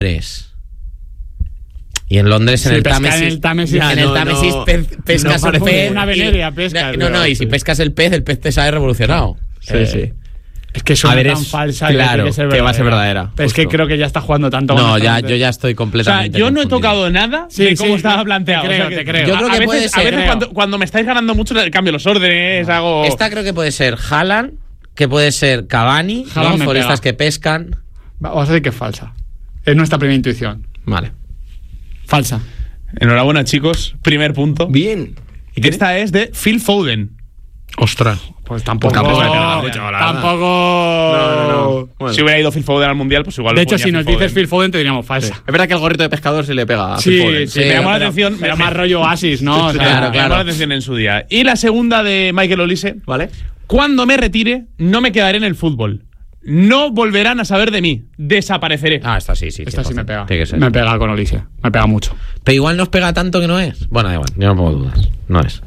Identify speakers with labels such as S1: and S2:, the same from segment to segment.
S1: Y en Londres, en el
S2: Támesis.
S1: En el Támesis pescas el pez.
S2: Una veneria pesca.
S1: No, y si pescas el pez te sale revolucionado.
S3: Sí.
S2: Es que suena tan falsa.
S3: Claro, que va a ser verdadera.
S2: Pero es que creo que ya está jugando tanto.
S1: No, yo ya estoy completamente.
S4: O sea, yo no he tocado nada de cómo estaba planteado.
S2: Te creo.
S1: Yo creo que puede ser.
S4: A veces cuando me estáis ganando mucho, cambio los órdenes, hago.
S1: Esta creo que puede ser Haaland, que puede ser Cavani,
S2: Haaland me
S1: futbolistas
S2: pega.
S1: que pescan.
S2: Vamos a decir que es falsa. Es nuestra primera intuición.
S3: Vale.
S2: Falsa.
S4: Enhorabuena, chicos. Primer punto.
S3: Bien.
S4: Y esta es de Phil Foden.
S3: Ostras.
S2: Pues tampoco.
S3: Tampoco le pegaba mucho, la verdad.
S2: No.
S3: Bueno.
S4: Si hubiera ido Phil Foden al Mundial, pues igual.
S2: De hecho, si nos dices Phil Foden, te diríamos falsa.
S3: Es verdad que el gorrito de pescador sí le pega a Phil Foden.
S2: Sí,
S4: me llamó la
S2: pero-
S4: atención.
S2: Pero más rollo Oasis, ¿no? O sea,
S1: Claro.
S4: Me llamó la atención en su día. Y la segunda de Michael Olise.
S3: ¿Vale?
S4: Cuando me retire, no me quedaré en el fútbol. No volverán a saber de mí. Desapareceré.
S1: Esta sí.
S2: Esta sí me pega.
S1: Tiene que ser.
S2: Me pega con Olise. Me pega mucho.
S1: Pero igual nos pega tanto que no es. Bueno, da igual, yo no pongo dudas. No es.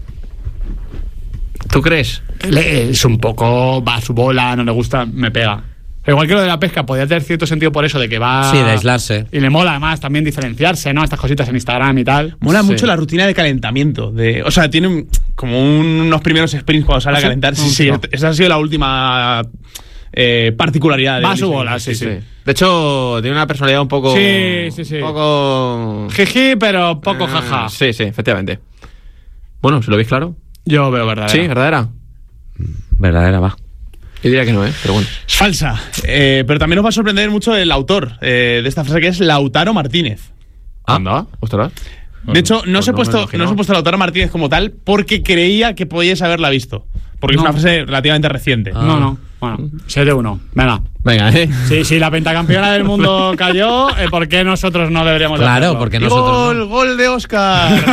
S3: ¿Tú crees?
S2: Es un poco. Va a su bola, no le gusta, me pega. Igual que lo de la pesca, podría tener cierto sentido por eso, de que va.
S1: Sí, de aislarse.
S2: Y le mola además también diferenciarse, ¿no? Estas cositas en Instagram y tal.
S4: Mola
S3: Sí.
S4: mucho la rutina de calentamiento. O sea, tiene como unos primeros sprints cuando sale a
S2: ¿Sí?
S4: calentar. Sí,
S2: Sí.
S4: esa ha sido la última particularidad.
S2: Va a su bola, sí.
S3: De hecho, tiene una personalidad un poco.
S2: Sí.
S3: Un poco.
S2: Jiji, pero poco jaja.
S3: Sí, efectivamente. Bueno, si lo veis claro.
S2: Yo veo verdadera.
S3: Sí, verdadera.
S1: Verdadera, va.
S3: Yo diría que no, pero bueno.
S4: Es falsa. Pero también nos va a sorprender mucho el autor de esta frase, que es Lautaro Martínez.
S3: Anda, ostras.
S4: De hecho, no os he puesto
S3: imagino.
S4: Lautaro Martínez como tal porque creía que podíais haberla visto. Porque
S2: No.
S4: es una frase relativamente reciente.
S2: No. Bueno, 7-1. Venga.
S3: Venga,
S2: Si la pentacampeona del mundo cayó, ¿por qué nosotros no deberíamos
S1: Claro,
S2: hacerlo?
S1: porque nosotros. no.
S4: ¡Gol de Oscar!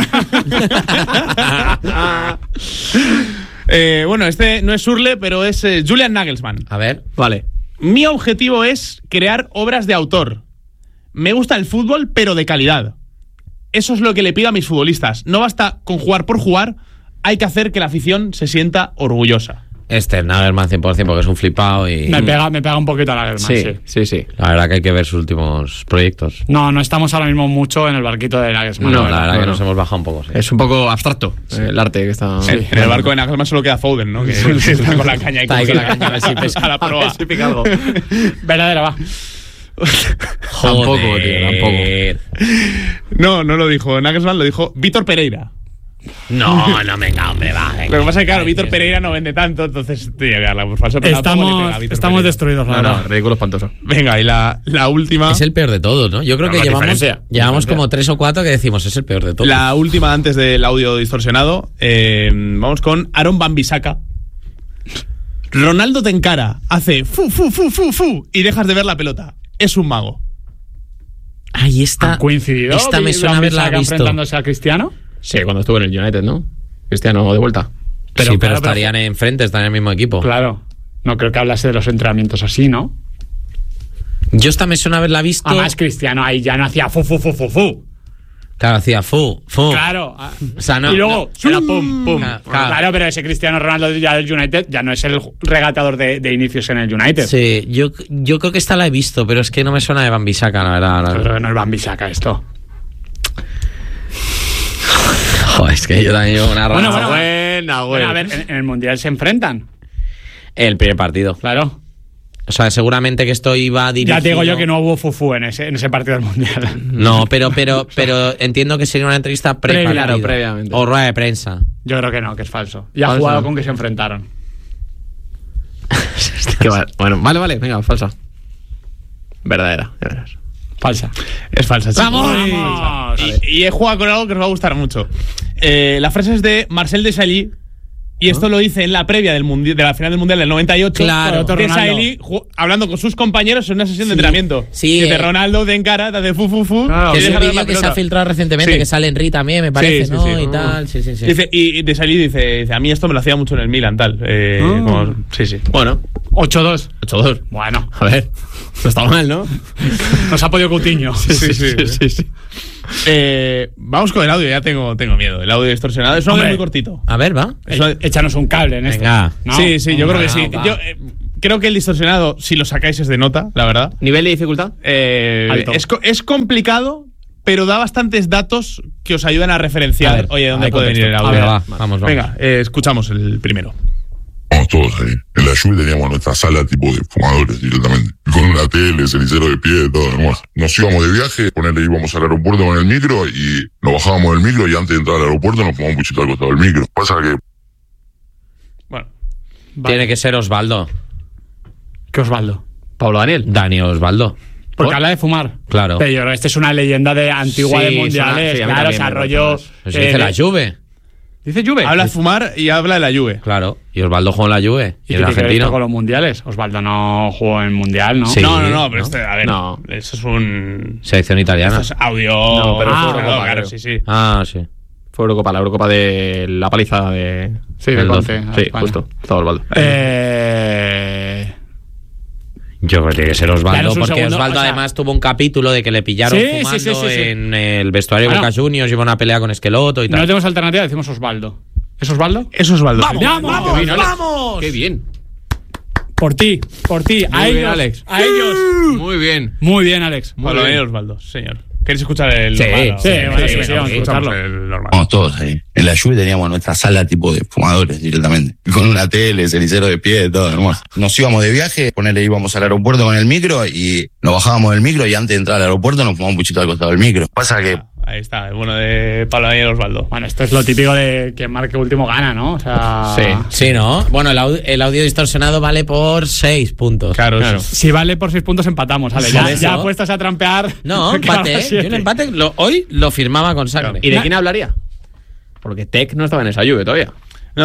S4: Bueno, este no es Surle, pero es Julian Nagelsmann.
S1: A ver.
S3: Vale.
S4: Mi objetivo es crear obras de autor. Me gusta el fútbol, pero de calidad. Eso es lo que le pido a mis futbolistas. No basta con jugar por jugar, hay que hacer que la afición se sienta orgullosa.
S1: Nagelsmann 100% porque es un flipado y.
S2: Me pega un poquito a la Nagelsmann,
S3: Sí.
S1: La verdad que hay que ver sus últimos proyectos.
S2: No estamos ahora mismo mucho en el barquito de Nagelsmann.
S1: No, la verdad que
S3: no.
S1: nos hemos bajado un poco. Sí.
S3: Es un poco abstracto el arte que está.
S4: En el barco de Nagelsmann solo queda Foden, ¿no? Que está con la caña y
S1: Está ahí con la caña, a ver si pesca.
S4: a la proa.
S3: Si pica algo.
S2: Verdadera, va.
S3: Tampoco, tío, tampoco.
S4: No lo dijo Nagelsmann, lo dijo Vítor Pereira.
S1: No, venga, hombre, va. Venga.
S4: Lo que pasa es que, claro, Vítor Pereira no vende tanto, entonces tenía que darla por falso. Pero tampoco le pega a Vítor
S2: Estamos
S4: Pereira.
S2: destruidos, la
S3: No,
S2: verdad.
S3: ridículo espantoso.
S4: Venga, y la última.
S1: Es el peor de todos, ¿no? Yo creo que
S3: la
S1: llevamos
S3: diferencia.
S1: como 3 o 4 que decimos es el peor de todos.
S4: La última antes del audio distorsionado. Vamos con Aaron Wan-Bissaka. Ronaldo te encara, hace fu y dejas de ver la pelota. Es un mago.
S1: Ahí está.
S2: ¿Han coincidido?
S1: Esta me suena haberla
S2: Wan-Bissaka
S1: visto.
S2: enfrentándose a Cristiano?
S3: Sí, cuando estuvo en el United, ¿no? Cristiano de vuelta.
S1: Pero
S2: claro,
S1: estarían enfrente, están en el mismo equipo.
S2: Claro. No creo que hablase de los entrenamientos así, ¿no?
S1: Yo esta me suena haberla visto.
S2: Además, Cristiano ahí ya no hacía fu.
S1: Claro, hacía fu.
S2: Claro.
S1: O sea, no.
S2: Y luego, era pum.
S1: Claro.
S2: Claro, pero ese Cristiano Ronaldo ya del United ya no es el regateador de inicios en el United.
S1: Sí, yo creo que esta la he visto, pero es que no me suena de Wan-Bissaka, la verdad.
S2: Pero no es Wan-Bissaka esto.
S1: Joder, es que yo también llevo una
S2: Bueno,
S1: rara.
S2: Bueno, a ver, en el Mundial se enfrentan.
S1: El primer partido.
S2: Claro.
S1: O sea, seguramente que esto iba dirigido.
S2: Ya te digo yo que no hubo fufu en ese partido del Mundial.
S1: No, pero entiendo que sería una entrevista pre-partido.
S3: Claro, previamente.
S1: O rueda de prensa.
S2: Yo creo que no, que es falso. Ya ha
S3: Falso.
S2: jugado con que se enfrentaron.
S3: Bueno, vale, venga, falsa. Verdadera, ya verás.
S2: Falsa.
S4: Es falsa, chicos.
S2: ¡Vamos!
S4: Y he jugado con algo que os va a gustar mucho. La frase es de Marcel Desailly. Y esto lo hice en la previa del de la final del Mundial del 98.
S1: Claro.
S4: Desailly hablando con sus compañeros en una sesión de entrenamiento.
S1: Sí,
S4: Dice Ronaldo de encara, te hace fu.
S2: Claro,
S1: Que
S4: y
S1: es un
S4: deja de ver
S1: vídeo
S4: la
S1: que se
S4: pelota.
S1: ha filtrado recientemente,
S4: Sí.
S1: que sale en Henry también, me parece,
S4: Sí,
S1: ¿no?
S4: sí.
S1: Y tal, sí.
S4: Dice, y Desailly dice, a mí esto me lo hacía mucho en el Milan, tal. Sí.
S3: Bueno,
S2: 8-2.
S3: 8-2.
S2: Bueno,
S3: A ver, no está mal, ¿no?
S2: nos ha podido Coutinho.
S3: Sí.
S4: Vamos con el audio, ya tengo miedo. El audio distorsionado es un audio
S2: Hombre.
S4: muy cortito.
S1: A ver, va.
S4: Eso-
S2: Échanos un cable en esto.
S1: Venga.
S2: ¿No?
S4: Sí, yo creo que sí.
S1: va.
S4: Yo, creo que el distorsionado, si lo sacáis, es de nota, la verdad.
S3: ¿Nivel de dificultad? Alto.
S4: Es complicado, pero da bastantes datos que os ayudan a referenciar.
S1: A ver,
S4: oye, ¿dónde
S1: a ver,
S4: puede venir el
S1: contexto.
S4: audio?
S1: A ver, vamos.
S4: Venga, escuchamos el primero.
S5: Estábamos todos ahí. En la lluvia teníamos nuestra sala tipo de fumadores directamente. Con una tele, cenicero de pie, todo hermoso. Nos íbamos de viaje, ponerle íbamos al aeropuerto con el micro y nos bajábamos del micro y antes de entrar al aeropuerto nos fumamos un puchito al costado del micro. Pasa que
S4: Bueno.
S1: Tiene que ser Osvaldo.
S2: ¿Qué Osvaldo?
S3: Pablo Daniel.
S1: Dani Osvaldo.
S2: Porque
S3: ¿Por?
S2: habla de fumar.
S1: Claro.
S2: Pero yo creo que este es una leyenda de antigua
S1: Sí,
S2: de mundiales.
S3: sí, a mí
S2: claro,
S3: también
S2: se
S3: me
S2: arrolló.
S3: gusta más.
S1: Pues dice la Juve.
S2: ¿Dice Juve?
S4: Habla de fumar y habla de la Juve.
S1: Claro. Y Osvaldo jugó en la Juve. Y
S2: ¿Y
S1: es
S2: qué tiene que ver esto
S1: argentino.
S2: con los mundiales? Osvaldo no jugó en mundial, ¿no?
S1: Sí.
S4: No, pero
S1: ¿no?
S4: a ver,
S3: No.
S4: eso es un...
S1: Selección italiana.
S4: Esto es audio...
S3: No, pero
S2: fue
S4: claro,
S2: Eurocopa,
S4: sí.
S1: Ah, sí.
S3: Fue Eurocopa, la Eurocopa de la paliza de...
S2: Sí, de
S3: del
S2: Conte,
S3: 12.
S2: a
S3: Sí,
S2: España.
S3: justo. Estaba Osvaldo.
S1: Yo creo que tiene que ser Osvaldo,
S2: Danos un
S1: porque
S2: segundo,
S1: Osvaldo
S2: o sea-
S1: además tuvo un capítulo de que le pillaron
S2: Sí,
S1: fumando
S2: sí.
S1: en el vestuario de
S2: Bueno.
S1: Boca Juniors, iba a una pelea con Esqueloto y
S2: No
S1: tal.
S2: tenemos alternativa, decimos Osvaldo. ¿Es Osvaldo?
S4: Es Osvaldo.
S2: ¡Vamos!
S3: Qué bien, Alex.
S1: ¡Vamos!
S3: ¡Qué bien!
S2: Por ti. A
S3: Muy bien,
S2: ellos.
S3: Alex.
S2: A ellos.
S3: Muy bien.
S2: Muy bien, Alex.
S4: Pablo Daniel Osvaldo, señor. ¿Queréis escuchar el
S1: Sí,
S4: normal?
S2: sí, bueno, sí, vamos a
S4: escuchamos
S2: escucharlo.
S4: el normal.
S5: estábamos todos ahí. En la lluvia teníamos nuestra sala tipo de fumadores directamente. Con una tele, cenicero de pie, todo hermoso. Nos íbamos de viaje, ponerle íbamos al aeropuerto con el micro y nos bajábamos del micro y antes de entrar al aeropuerto nos fumamos un puchito al costado del micro. Pasa que
S4: Ahí está, el bueno de Pablo Daniel Osvaldo.
S2: Bueno, esto es lo típico de que marque último gana, ¿no? O sea,
S1: Sí, ¿no? Bueno, el audio distorsionado vale por 6 puntos.
S4: Claro.
S2: Si vale por 6 puntos empatamos, Ale.
S1: Por
S2: Ya,
S1: eso.
S2: ya apuestas a trampear.
S1: No,
S2: que ahora
S1: empate, ¿eh?
S2: 7.
S1: Yo el empate hoy lo firmaba con sangre.
S3: ¿Y de quién hablaría? Porque Tec no estaba en esa Juve todavía.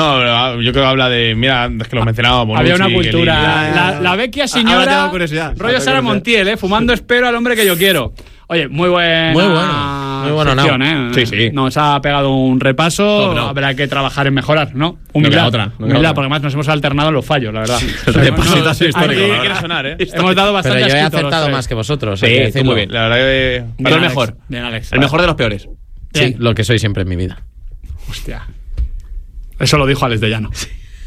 S4: No, yo creo que habla de... Mira, es que lo mencionaba Bonucci,
S2: Había una cultura.
S4: Chiellini.
S2: La vecchia
S3: Ahora
S2: señora.
S3: tengo curiosidad.
S2: Rollo
S3: Ahora
S2: Sara
S3: tengo curiosidad.
S2: Montiel, fumando espero al hombre que yo quiero. Oye, muy buena.
S1: Muy bueno. Muy bueno,
S2: sección,
S1: Nau.
S3: Sí, sí.
S2: Nos ha pegado un repaso.
S3: No.
S2: Habrá que trabajar en mejorar, ¿no?
S3: queda otra, no queda
S2: Humildad,
S3: otra.
S2: porque además nos hemos alternado en los fallos, la verdad.
S3: El repasito así histórico,
S2: aquí
S3: la verdad.
S4: Quiere sonar, ¿eh?
S2: Hemos dado
S1: Pero
S2: bastante
S1: yo he
S2: asquito los
S1: acertado
S2: tres.
S1: más que vosotros.
S3: Sí,
S1: hay que
S3: tú
S1: decirlo.
S3: muy bien.
S4: La verdad que...
S2: Bien,
S3: Pero el
S2: Alex.
S3: mejor.
S2: Bien, Alex.
S3: El mejor de los peores.
S1: Sí,
S2: Bien.
S1: lo que soy siempre en mi vida.
S2: Hostia. Eso lo dijo Alex de Llano.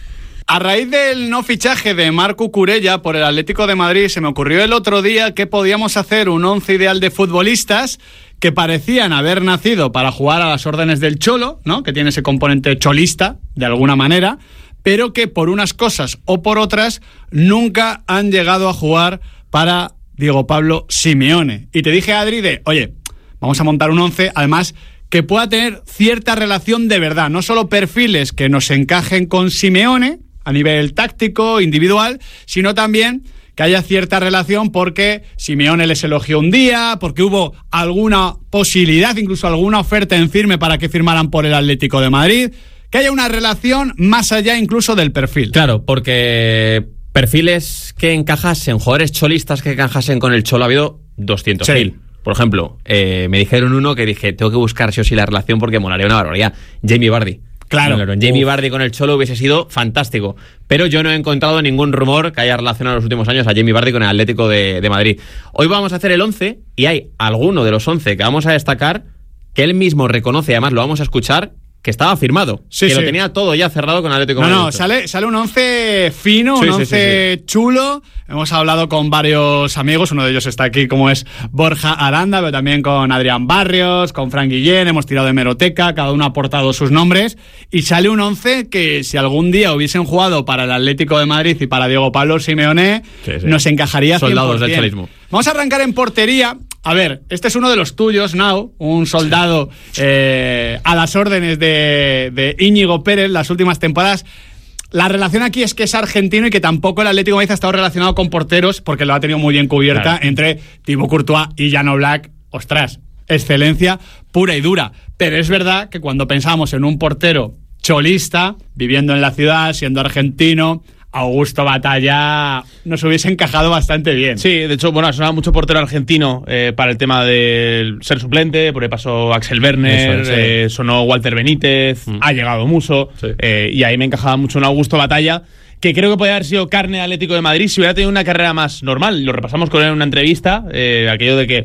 S2: A raíz del no fichaje de Marco Curella por el Atlético de Madrid, se me ocurrió el otro día que podíamos hacer un once ideal de futbolistas que parecían haber nacido para jugar a las órdenes del Cholo, ¿no? Que tiene ese componente cholista, de alguna manera, pero que por unas cosas o por otras nunca han llegado a jugar para Diego Pablo Simeone. Y te dije, Adri, oye, vamos a montar un once, además, que pueda tener cierta relación de verdad, no solo perfiles que nos encajen con Simeone a nivel táctico, individual, sino también que haya cierta relación porque Simeone les elogió un día, porque hubo alguna posibilidad, incluso alguna oferta en firme para que firmaran por el Atlético de Madrid, que haya una relación más allá incluso del perfil.
S3: Claro, porque perfiles que encajasen, jugadores cholistas que encajasen con el Cholo, ha habido 200.000.
S2: Sí.
S3: Por ejemplo, me dijeron uno que dije, tengo que buscar sí o sí la relación porque molaría una barbaridad. Jamie Vardy.
S2: Claro.
S3: Jamie Vardy con el Cholo hubiese sido fantástico. Pero yo no he encontrado ningún rumor que haya relacionado en los últimos años a Jamie Vardy con el Atlético de Madrid. Hoy vamos a hacer el 11 y hay alguno de los 11 que vamos a destacar que él mismo reconoce, además lo vamos a escuchar, que estaba firmado.
S2: Sí,
S3: que
S2: sí.
S3: lo tenía todo ya cerrado con el Atlético de Madrid.
S2: No, sale un once fino,
S3: Sí,
S2: un
S3: sí,
S2: once chulo. Hemos hablado con varios amigos, uno de ellos está aquí, como es Borja Aranda, pero también con Adrián Barrios, con Fran Guillén, hemos tirado de hemeroteca, cada uno ha aportado sus nombres, y sale un once que si algún día hubiesen jugado para el Atlético de Madrid y para Diego Pablo Simeone,
S3: Sí, sí.
S2: nos encajaría 100%.
S3: Soldados del cholismo.
S2: Vamos a arrancar en portería. A ver, este es uno de los tuyos, Nau, un soldado a las órdenes de Íñigo Pérez las últimas temporadas. La relación aquí es que es argentino y que tampoco el Atlético de Madrid ha estado relacionado con porteros porque lo ha tenido muy bien cubierta
S3: Claro.
S2: entre Thibaut Courtois y Jan Oblak. Ostras, excelencia pura y dura. Pero es verdad que cuando pensamos en un portero cholista, viviendo en la ciudad, siendo argentino, Augusto Batalla nos hubiese encajado bastante bien.
S4: Sí, de hecho, bueno, ha sonado mucho portero argentino para el tema de ser suplente, por ahí pasó Axel Werner,
S1: Eso es,
S4: sonó Walter Benítez, ha llegado Muso,
S3: Sí.
S4: y ahí me encajaba mucho un Augusto Batalla, que creo que podría haber sido carne de Atlético de Madrid si hubiera tenido una carrera más normal. Lo repasamos con él en una entrevista, aquello de que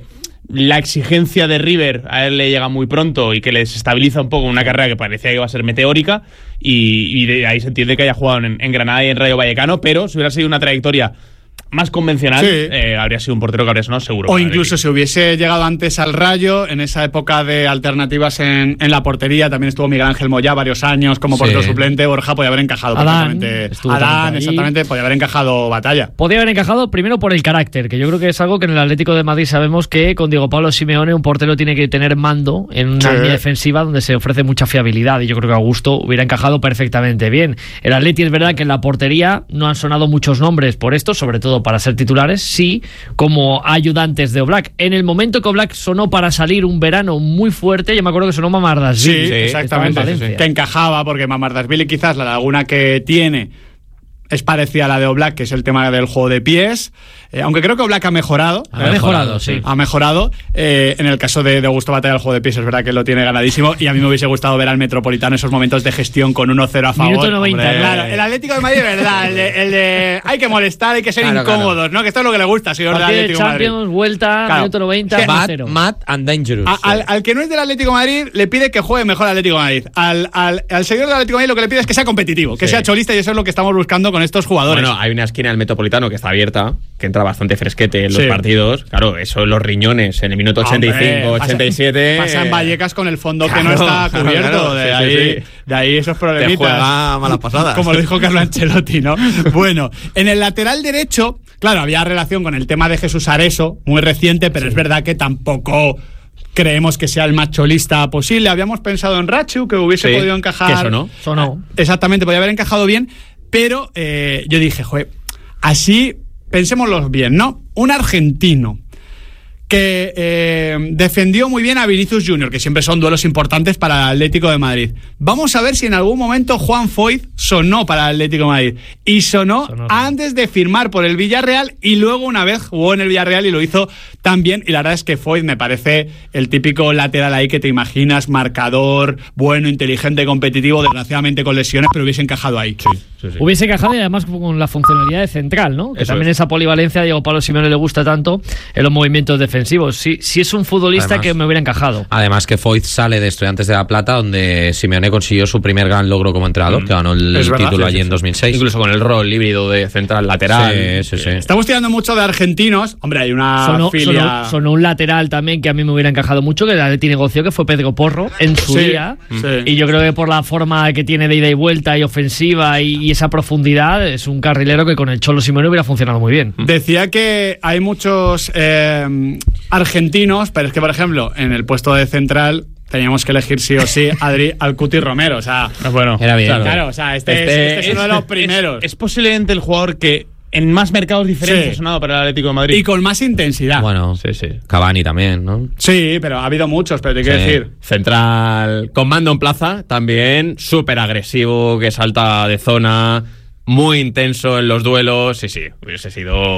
S4: la exigencia de River a él le llega muy pronto y que les estabiliza un poco una carrera que parecía que iba a ser meteórica, y de ahí se entiende que haya jugado en Granada y en Rayo Vallecano, pero si hubiera sido una trayectoria más convencional, habría sido un portero que habría sonado seguro.
S2: O incluso si hubiese llegado antes al Rayo, en esa época de alternativas en la portería, también estuvo Miguel Ángel Moyá varios años como portero suplente. Borja podía haber encajado perfectamente. Adán, exactamente, podía haber encajado batalla.
S6: Podía haber encajado primero por el carácter, que yo creo que es algo que en el Atlético de Madrid sabemos que con Diego Pablo Simeone un portero tiene que tener mando en una línea defensiva donde se ofrece mucha fiabilidad, y yo creo que Augusto hubiera encajado perfectamente bien. El Atleti es verdad que en la portería no han sonado muchos nombres por esto, sobre todo para ser titulares, sí, como ayudantes de Oblak. En el momento que Oblak sonó para salir un verano muy fuerte, yo me acuerdo que sonó Mamardashvili.
S2: Sí, exactamente. Que encajaba, porque Mamardashvili quizás la laguna que tiene es parecida a la de Oblak, que es el tema del juego de pies, aunque creo que Oblak ha mejorado.
S6: Ha mejorado, sí.
S2: Ha mejorado. En el caso de Augusto Batalla, el juego de pies es verdad que lo tiene ganadísimo, y a mí me hubiese gustado ver al Metropolitano esos momentos de gestión con 1-0 a favor.
S6: Minuto 90.
S2: Hombre, claro, el Atlético de Madrid, verdad, el de hay que molestar, hay que ser incómodos, ¿no? Que esto es lo que le gusta, señor del Atlético de Madrid.
S6: Champions, vuelta, minuto 90, 0.
S1: Mad and dangerous.
S2: Al que no es del Atlético de Madrid le pide que juegue mejor al Atlético de Madrid. Al seguidor del Atlético de Madrid lo que le pide es que sea competitivo, que sea cholista, y eso es lo que estamos buscando con estos jugadores.
S3: Bueno, hay una esquina del Metropolitano que está abierta, que entra bastante fresquete en los partidos. Claro, eso, los riñones en el minuto 85, 87.
S2: Pasa en Vallecas con el fondo que no está cubierto. De ahí esos problemitas.
S3: Te juega malas pasadas.
S2: Como lo dijo Carlo Ancelotti, ¿no? Bueno, en el lateral derecho, claro, había relación con el tema de Jesús Areso, muy reciente, pero es verdad que tampoco creemos que sea el más cholista posible. Habíamos pensado en Rachu, que hubiese podido encajar.
S3: Que sonó.
S2: Exactamente, podía haber encajado bien. Pero yo dije, así pensémoslo bien, ¿no? Un argentino que defendió muy bien a Vinicius Junior, que siempre son duelos importantes para el Atlético de Madrid. Vamos a ver si en algún momento Juan Foyth sonó para el Atlético de Madrid. Y sonó antes de firmar por el Villarreal, y luego una vez jugó en el Villarreal y lo hizo tan bien. Y la verdad es que Foyth me parece el típico lateral ahí que te imaginas, marcador, bueno, inteligente, competitivo, desgraciadamente con lesiones, pero hubiese encajado ahí.
S6: Sí. Hubiese encajado, y además con la funcionalidad de central, ¿no? Que eso también esa polivalencia a Diego Pablo Simeone le gusta tanto en los movimientos defensivos. Sí es un futbolista además, que me hubiera encajado.
S1: Además que Foyth sale de Estudiantes de La Plata, donde Simeone consiguió su primer gran logro como entrenador, que ganó el título allí en 2006.
S3: Incluso con el rol híbrido de central lateral.
S1: Sí.
S2: Estamos tirando mucho de argentinos. Hombre, hay una filia...
S6: Sonó un lateral también que a mí me hubiera encajado mucho, que el Atleti negoció, que fue Pedro Porro en su día. Y yo creo que por la forma que tiene de ida y vuelta y ofensiva y esa profundidad, es un carrilero que con el Cholo Simeone hubiera funcionado muy bien.
S2: Decía que hay muchos argentinos, pero es que, por ejemplo, en el puesto de central teníamos que elegir sí o sí al Cuti Romero. O sea,
S6: bueno,
S1: era bien.
S2: Claro, o sea, este es uno de los primeros.
S4: Es posiblemente el jugador que en más mercados diferentes ha sonado para el Atlético de Madrid.
S2: Y con más intensidad.
S1: Bueno, Cavani también, ¿no?
S2: Sí, pero ha habido muchos, pero te quiero decir.
S3: Central con mando en plaza, también súper agresivo, que salta de zona, muy intenso en los duelos. Sí, hubiese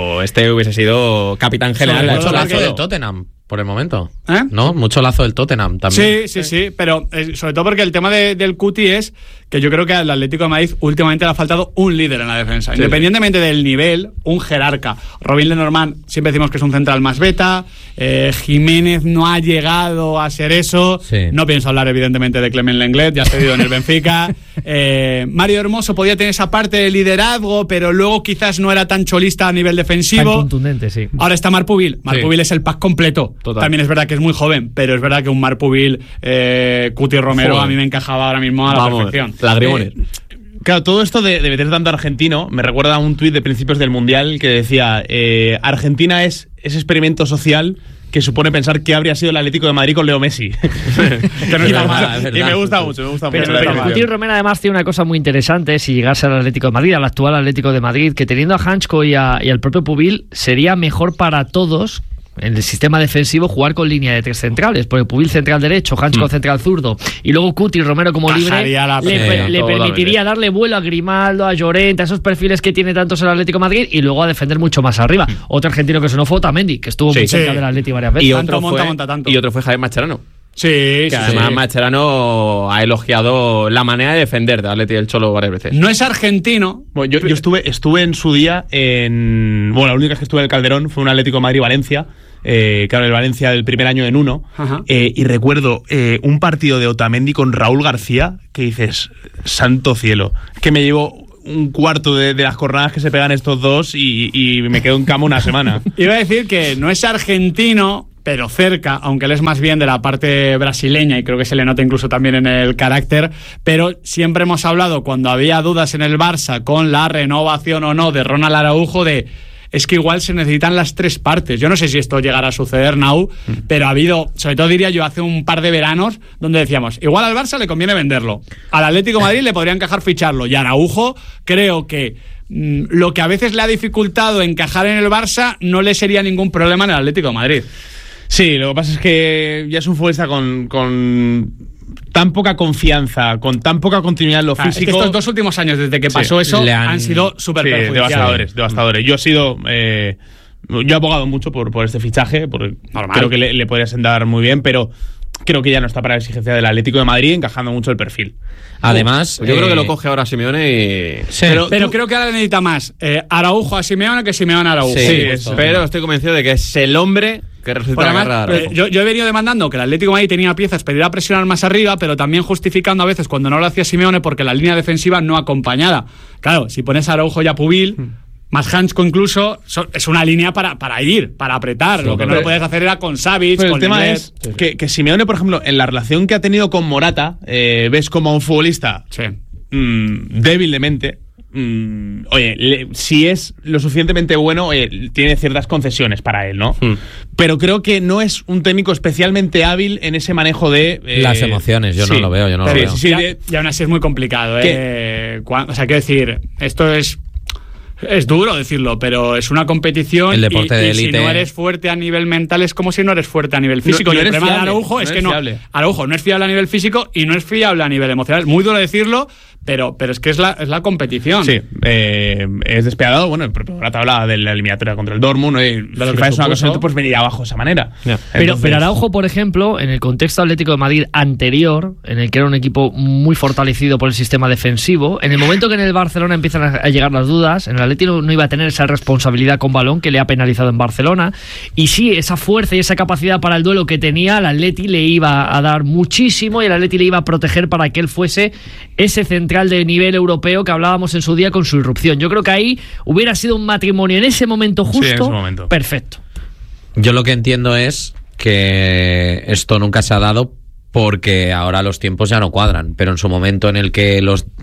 S3: sido capitán general.
S1: Mucho lazo del Tottenham por el momento, ¿no? Mucho lazo del Tottenham también.
S2: Sí, pero sobre todo porque el tema del Cuti es que yo creo que al Atlético de Madrid últimamente le ha faltado un líder en la defensa, independientemente del nivel, un jerarca. Robin Lenormand siempre decimos que es un central más beta, Jiménez no ha llegado a ser eso, no pienso hablar evidentemente de Clement Lenglet, ya ha cedido en el Benfica. Mario Hermoso podía tener esa parte de liderazgo, pero luego quizás no era tan cholista a nivel defensivo.
S6: Tan contundente, sí.
S2: Ahora está Marc Pubil. Marc Pubil es el pack completo.
S3: Total.
S2: También es verdad que es muy joven, pero es verdad que un Marc Pubil, Cuti Romero, a mí me encajaba ahora mismo a la perfección.
S3: Lagrimones.
S4: Claro, todo esto de meter tanto argentino me recuerda a un tuit de principios del Mundial que decía Argentina es ese experimento social que supone pensar que habría sido el Atlético de Madrid con Leo Messi. Que no está mal. Y me gusta mucho.
S6: Pero Cuti Romero además tiene una cosa muy interesante, si llegase al Atlético de Madrid, al actual Atlético de Madrid, que teniendo a Hansko y al propio Pubil, sería mejor para todos en el sistema defensivo jugar con línea de tres centrales, porque Pubil central derecho, Hansko central zurdo, y luego Cuti Romero como libre, le permitiría darle vuelo a Grimaldo, a Llorente, a esos perfiles que tiene tantos el Atlético de Madrid, y luego a defender mucho más arriba. Otro argentino que sonó fue Otamendi, que estuvo muy cerca del Atlético varias veces.
S3: Y otro fue Javier Mascherano.
S2: Sí,
S3: además Mascherano ha elogiado la manera de defender de Atleti del Cholo varias veces.
S2: No es argentino.
S4: Bueno, yo estuve en su día la única vez que estuve en el Calderón fue un Atlético de Madrid-Valencia, claro, el Valencia del primer año en 1, y recuerdo un partido de Otamendi con Raúl García que dices, santo cielo, que me llevo un cuarto de las jornadas que se pegan estos dos y me quedo en cama una semana.
S2: Iba a decir que no es argentino, pero cerca, aunque él es más bien de la parte brasileña y creo que se le nota incluso también en el carácter, pero siempre hemos hablado, cuando había dudas en el Barça con la renovación o no de Ronald Araujo, es que igual se necesitan las tres partes. Yo no sé si esto llegará a suceder, Nau, pero ha habido, sobre todo diría yo, hace un par de veranos, donde decíamos, igual al Barça le conviene venderlo, al Atlético de Madrid le podría encajar ficharlo, y Araujo creo que lo que a veces le ha dificultado encajar en el Barça no le sería ningún problema en el Atlético de Madrid.
S4: Sí, lo que pasa es que ya es un futbolista con tan poca confianza, con tan poca continuidad en lo físico.
S2: Es que estos 2 últimos años, desde que pasó eso, han sido súper perjudiciales.
S4: Devastadores. Yo he sido... yo he abogado mucho por este fichaje, porque creo que le podría sentar muy bien, pero creo que ya no está para la exigencia del Atlético de Madrid, encajando mucho el perfil.
S1: Además,
S3: yo creo que lo coge ahora Simeone y...
S2: Sí, pero creo que ahora necesita más Araujo a Simeone que Simeone a Araujo.
S3: Pero estoy convencido de que es el hombre que resucita la carrera.
S2: Yo he venido demandando que el Atlético de Madrid tenía piezas para ir a presionar más arriba, pero también justificando a veces cuando no lo hacía Simeone porque la línea defensiva no acompañada. Claro, si pones a Araujo y a Pubil, más Hansko incluso, es una línea para ir, para apretar. Lo que no lo puedes hacer era con Savic,
S4: pero
S2: con
S4: el tema
S2: Lenglet.
S4: es que Simeone, por ejemplo, en la relación que ha tenido con Morata, ves como a un futbolista débil de mente. Si es lo suficientemente bueno, tiene ciertas concesiones para él, ¿no? Pero creo que no es un técnico especialmente hábil en ese manejo de...
S1: las emociones, yo no lo veo, yo no lo veo.
S2: Y aún así es muy complicado, o sea, quiero decir, esto es duro decirlo, pero es una competición.
S1: El deporte de élite.
S2: Si no eres fuerte a nivel mental es como si no eres fuerte a nivel físico. Y el problema de Araujo es que Araujo no es fiable a nivel físico y no es fiable a nivel emocional. Es muy duro decirlo, pero es que es la competición.
S4: Sí, es despiadado. Bueno, el propio Morata hablaba de la eliminatoria contra el Dortmund, lo que es una cosa, pues venir abajo de esa manera.
S6: Pero Araujo, por ejemplo, en el contexto Atlético de Madrid anterior, en el que era un equipo muy fortalecido por el sistema defensivo, en el momento que en el Barcelona empiezan a llegar las dudas, en el Atlético no iba a tener esa responsabilidad con balón que le ha penalizado en Barcelona, y sí, esa fuerza y esa capacidad para el duelo que tenía, al Atleti le iba a dar muchísimo y el Atleti le iba a proteger para que él fuese ese central de nivel europeo que hablábamos en su día con su irrupción. Yo creo que ahí hubiera sido un matrimonio en ese momento justo, perfecto.
S1: Yo lo que entiendo es que esto nunca se ha dado porque ahora los tiempos ya no cuadran, pero en su momento en el que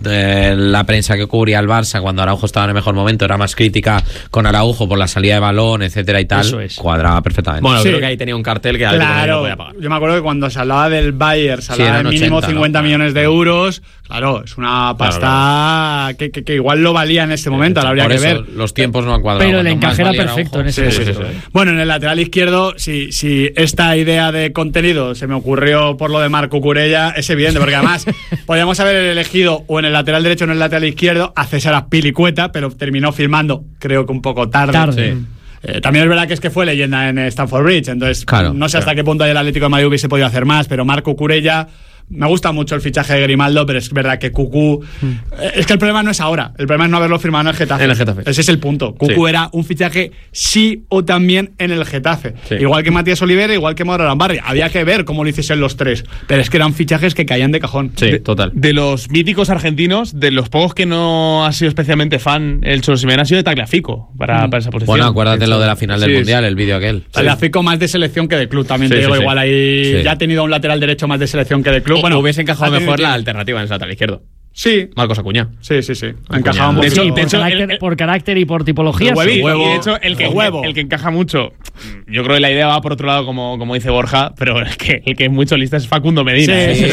S1: la prensa que cubría al Barça cuando Araujo estaba en el mejor momento era más crítica con Araujo por la salida de balón, etcétera y tal, cuadraba perfectamente.
S3: Bueno, creo que ahí tenía un cartel que
S2: no podía pagar. Yo me acuerdo que cuando se hablaba del Bayern, se hablaba de mínimo 80, 50 millones de euros. Claro, es una pasta que igual lo valía en ese momento, ahora habría que ver.
S1: Los tiempos no han cuadrado.
S6: Pero el encaje era perfecto en ese momento.
S2: Bueno, en el lateral izquierdo, si esta idea de contenido se me ocurrió por lo de Marc Cucurella, es evidente, porque además podíamos haber elegido o en el lateral derecho o en el lateral izquierdo a César Azpilicueta, pero terminó firmando, creo que un poco tarde. También es verdad que fue leyenda en Stamford Bridge, entonces no sé hasta qué punto el Atlético de Madrid hubiese podido hacer más, pero Marc Cucurella... Me gusta mucho el fichaje de Grimaldo, pero es verdad que Cucú... Es que el problema no es ahora, el problema es no haberlo firmado en el Getafe. Ese es el punto. Cucú era un fichaje sí o también en el Getafe. Igual que Matías Olivera, igual que Mauro Arambarri. Había que ver cómo lo hiciesen los tres, pero es que eran fichajes que caían de cajón.
S3: Total.
S4: De los míticos argentinos, de los pocos que no ha sido especialmente fan, el Cholo Simeone ha sido de Tagliafico para esa posición.
S1: Bueno, acuérdate lo de la final del Mundial, el vídeo aquel.
S2: Tagliafico más de selección que de club, también te digo. Igual ahí ya ha tenido un lateral derecho más de selección que de club.
S3: Bueno, hubiese encajado mejor la alternativa en el lateral izquierdo.
S2: Sí.
S3: Marcos Acuña.
S2: Sí. Encajaba mucho.
S6: Por carácter y por tipología.
S4: Y de hecho, el que encaja mucho, yo creo que la idea va por otro lado, como dice Borja, pero el que es muy cholista es Facundo Medina.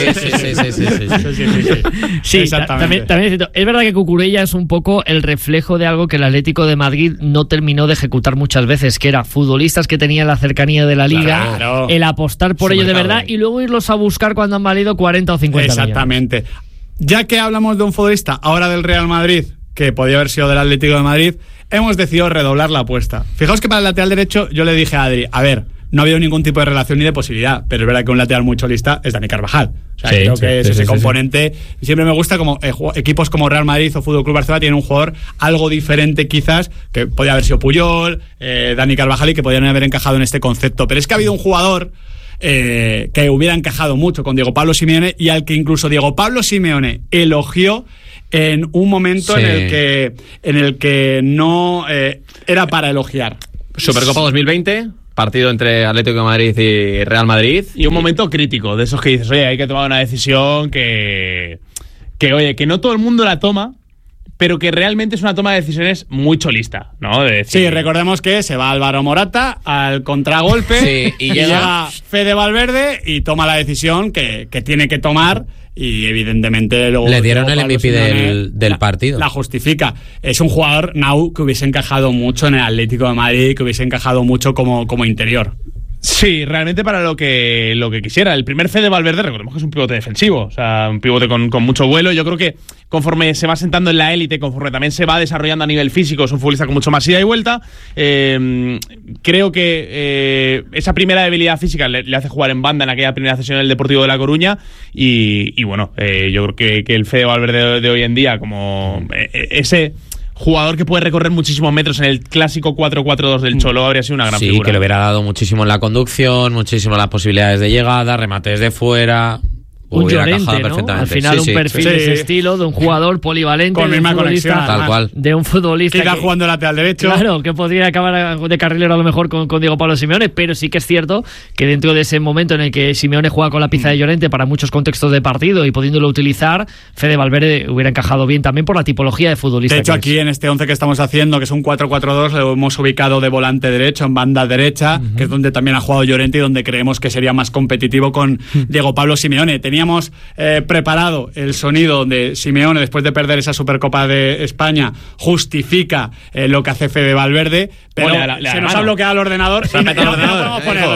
S6: Sí, exactamente. También es cierto. Es verdad que Cucurella es un poco el reflejo de algo que el Atlético de Madrid no terminó de ejecutar muchas veces, que era futbolistas que tenían la cercanía de la liga, el apostar por ellos de verdad y luego irlos a buscar cuando han valido 40 o 50
S2: Exactamente.
S6: millones.
S2: Ya que hablamos de un futbolista ahora del Real Madrid, que podía haber sido del Atlético de Madrid, hemos decidido redoblar la apuesta. Fijaos que para el lateral derecho yo le dije a Adri, a ver, no ha habido ningún tipo de relación ni de posibilidad, pero es verdad que un lateral muy cholista es Dani Carvajal. O sea, creo que es ese componente. Siempre me gusta como equipos como Real Madrid o Fútbol Club Barcelona tienen un jugador algo diferente quizás, que podía haber sido Puyol, Dani Carvajal, y que podrían haber encajado en este concepto. Pero es que ha habido un jugador que hubiera encajado mucho con Diego Pablo Simeone y al que incluso Diego Pablo Simeone elogió en un momento en el que no era para elogiar.
S3: Supercopa 2020, partido entre Atlético de Madrid y Real Madrid.
S4: Y un momento crítico, de esos que dices, oye, hay que tomar una decisión que no todo el mundo la toma, pero que realmente es una toma de decisiones muy cholista, ¿no? De decir...
S2: Sí, recordemos que se va Álvaro Morata al contragolpe y llega Fede Valverde y toma la decisión que tiene que tomar, y evidentemente luego
S1: le dieron el MVP del partido.
S2: La justifica. Es un jugador, Nau, que hubiese encajado mucho en el Atlético de Madrid, que hubiese encajado mucho como interior.
S4: Sí, realmente para lo que quisiera. El primer Fede Valverde, recordemos que es un pivote defensivo, o sea, un pivote con mucho vuelo. Yo creo que conforme se va sentando en la élite, conforme también se va desarrollando a nivel físico, es un futbolista con mucho más ida y vuelta. Creo que esa primera debilidad física le hace jugar en banda en aquella primera sesión en el Deportivo de La Coruña. Y bueno, yo creo que el Fede Valverde de hoy en día, como ese jugador que puede recorrer muchísimos metros en el clásico 4-4-2 del Cholo, habría sido una gran figura.
S1: Sí, que le hubiera dado muchísimo en la conducción, muchísimo las posibilidades de llegada, remates de fuera.
S6: Un Llorente, ¿no? Al final un perfil de ese estilo, de un jugador polivalente,
S2: con
S6: de un futbolista,
S1: tal cual.
S6: de un futbolista
S2: que jugando lateral derecho.
S6: Claro, que podría acabar de carrilero a lo mejor con Diego Pablo Simeone, pero sí que es cierto que dentro de ese momento en el que Simeone juega con la pieza de Llorente para muchos contextos de partido y pudiéndolo utilizar, Fede Valverde hubiera encajado bien también por la tipología de futbolista.
S2: De hecho, aquí en este 11 que estamos haciendo, que es un 4-4-2, lo hemos ubicado de volante derecho, en banda derecha, que es donde también ha jugado Llorente y donde creemos que sería más competitivo con Diego Pablo Simeone. Teníamos preparado el sonido donde Simeone, después de perder esa Supercopa de España, justifica lo que hace Fede Valverde, pero se nos ha bloqueado el ordenador y no podemos ponerlo.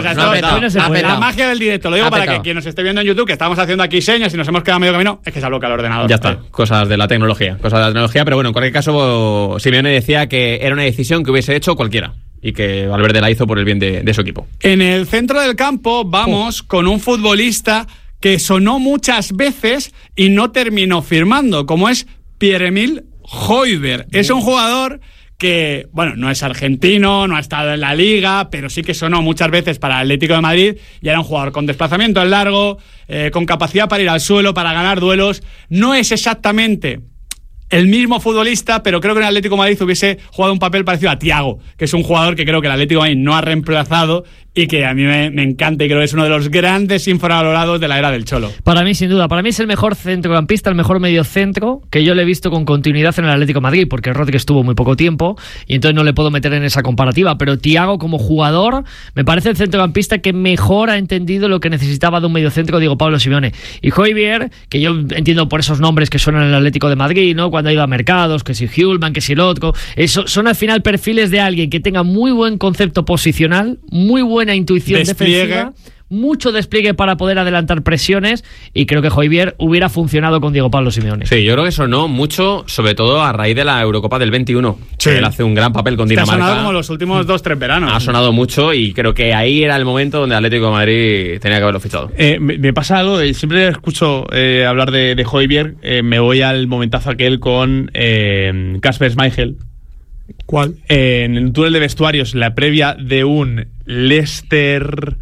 S2: La magia del directo, lo digo para que quien nos esté viendo en YouTube, que estamos haciendo aquí señas y nos hemos quedado medio camino, es que se ha bloqueado el ordenador.
S3: Ya está, cosas de la tecnología, pero bueno, en cualquier caso, Simeone decía que era una decisión que hubiese hecho cualquiera y que Valverde la hizo por el bien de su equipo.
S2: En el centro del campo vamos con un futbolista que sonó muchas veces y no terminó firmando, como es Pierre-Emile Højbjerg. Es un jugador que, bueno, no es argentino, no ha estado en la Liga, pero sí que sonó muchas veces para el Atlético de Madrid y era un jugador con desplazamiento en largo, con capacidad para ir al suelo, para ganar duelos. No es exactamente el mismo futbolista, pero creo que en el Atlético de Madrid hubiese jugado un papel parecido a Thiago, que es un jugador que creo que el Atlético de Madrid no ha reemplazado y que a mí me encanta y creo que es uno de los grandes infravalorados de la era del Cholo.
S6: Para mí, sin duda, es el mejor centrocampista, el mejor mediocentro que yo le he visto con continuidad en el Atlético de Madrid, porque Rodri estuvo muy poco tiempo y entonces no le puedo meter en esa comparativa, pero Thiago como jugador me parece el centrocampista que mejor ha entendido lo que necesitaba de un mediocentro Diego Pablo Simeone. Y Højbjerg, que yo entiendo por esos nombres que suenan en el Atlético de Madrid, ¿no? Cuando ha ido a mercados, que si Hjulman, que si Lotko, eso son al final perfiles de alguien que tenga muy buen concepto posicional, muy buena intuición defensiva, mucho despliegue para poder adelantar presiones, y creo que Højbjerg hubiera funcionado con Diego Pablo Simeone.
S3: Sí, yo creo que sonó mucho, sobre todo a raíz de la Eurocopa del 21.
S2: Sí.
S3: Él hace un gran papel con Dinamarca.
S2: Ha sonado como los últimos 2-3 veranos.
S3: Ha sonado mucho y creo que ahí era el momento donde Atlético de Madrid tenía que haberlo fichado.
S4: Me pasa algo, siempre escucho hablar de Højbjerg, me voy al momentazo aquel con Kasper Schmeichel.
S2: ¿Cuál?
S4: En el túnel de vestuarios, la previa de un Leicester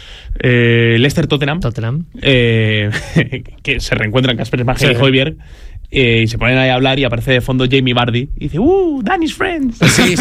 S4: Tottenham, que se reencuentran Kasper Schmeichel y Højbjerg, y se ponen ahí a hablar y aparece de fondo Jamie Vardy y dice Danish Friends.
S1: Sí.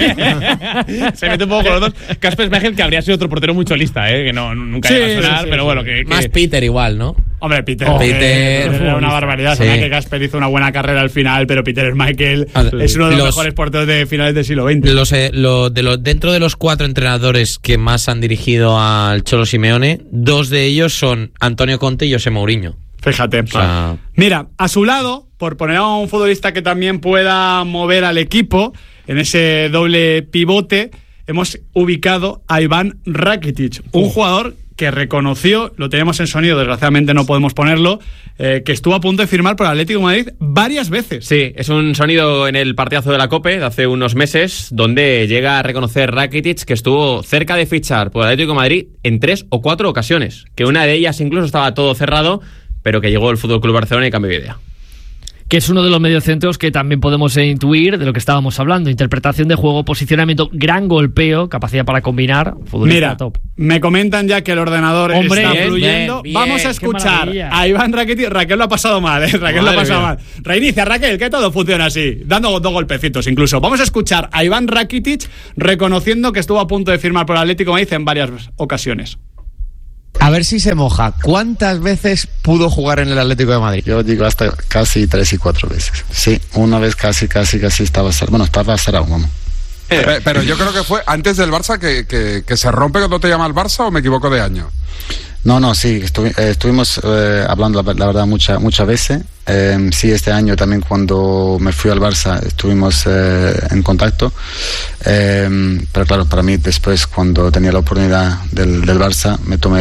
S4: Se mete un poco con los dos. Kasper Schmeichel, que habría sido otro portero muy cholista, que nunca iba a sonar, pero bueno, que
S1: más Peter igual, ¿no?
S2: Hombre, Peter
S1: era
S2: una barbaridad.
S1: Sí.
S2: Sabía que Kasper hizo una buena carrera al final, pero Peter Schmeichel es uno de los mejores porteros de finales del siglo XX.
S1: Dentro de los 4 entrenadores que más han dirigido al Cholo Simeone, 2 de ellos son Antonio Conte y José Mourinho.
S2: Fíjate.
S1: O sea,
S2: mira, a su lado, por poner a un futbolista que también pueda mover al equipo en ese doble pivote, hemos ubicado a Iván Rakitic, un jugador que reconoció, lo tenemos en sonido, desgraciadamente no podemos ponerlo, que estuvo a punto de firmar por el Atlético de Madrid varias veces.
S3: Sí, es un sonido en el partidazo de la COPE de hace unos meses, donde llega a reconocer Rakitic que estuvo cerca de fichar por el Atlético de Madrid en 3 o 4 ocasiones, que una de ellas incluso estaba todo cerrado, pero que llegó el FC Barcelona y cambió de idea.
S6: Que es uno de los mediocentros que también podemos intuir de lo que estábamos hablando. Interpretación de juego, posicionamiento, gran golpeo, capacidad para combinar.
S2: Mira,
S6: top.
S2: Me comentan ya que el ordenador está
S1: bien,
S2: fluyendo.
S1: bien,
S2: Vamos a escuchar a Iván Rakitic. Raquel lo ha pasado mal, Raquel lo ha pasado mal. Reinicia, Raquel, que todo funciona así, dando 2 golpecitos incluso. Vamos a escuchar a Iván Rakitic reconociendo que estuvo a punto de firmar por el Atlético de Madrid en varias ocasiones.
S7: A ver si se moja. ¿Cuántas veces pudo jugar en el Atlético de Madrid?
S8: Yo digo hasta casi 3 y 4 veces. Sí, una vez casi estaba cerrado. Bueno, estaba cerrado, vamos.
S9: Pero yo creo que fue antes del Barça que se rompe cuando te llama el Barça, ¿o me equivoco de año?
S8: No, sí, estuvimos hablando la verdad muchas veces. Sí, este año también cuando me fui al Barça estuvimos en contacto. Pero claro, para mí después cuando tenía la oportunidad del Barça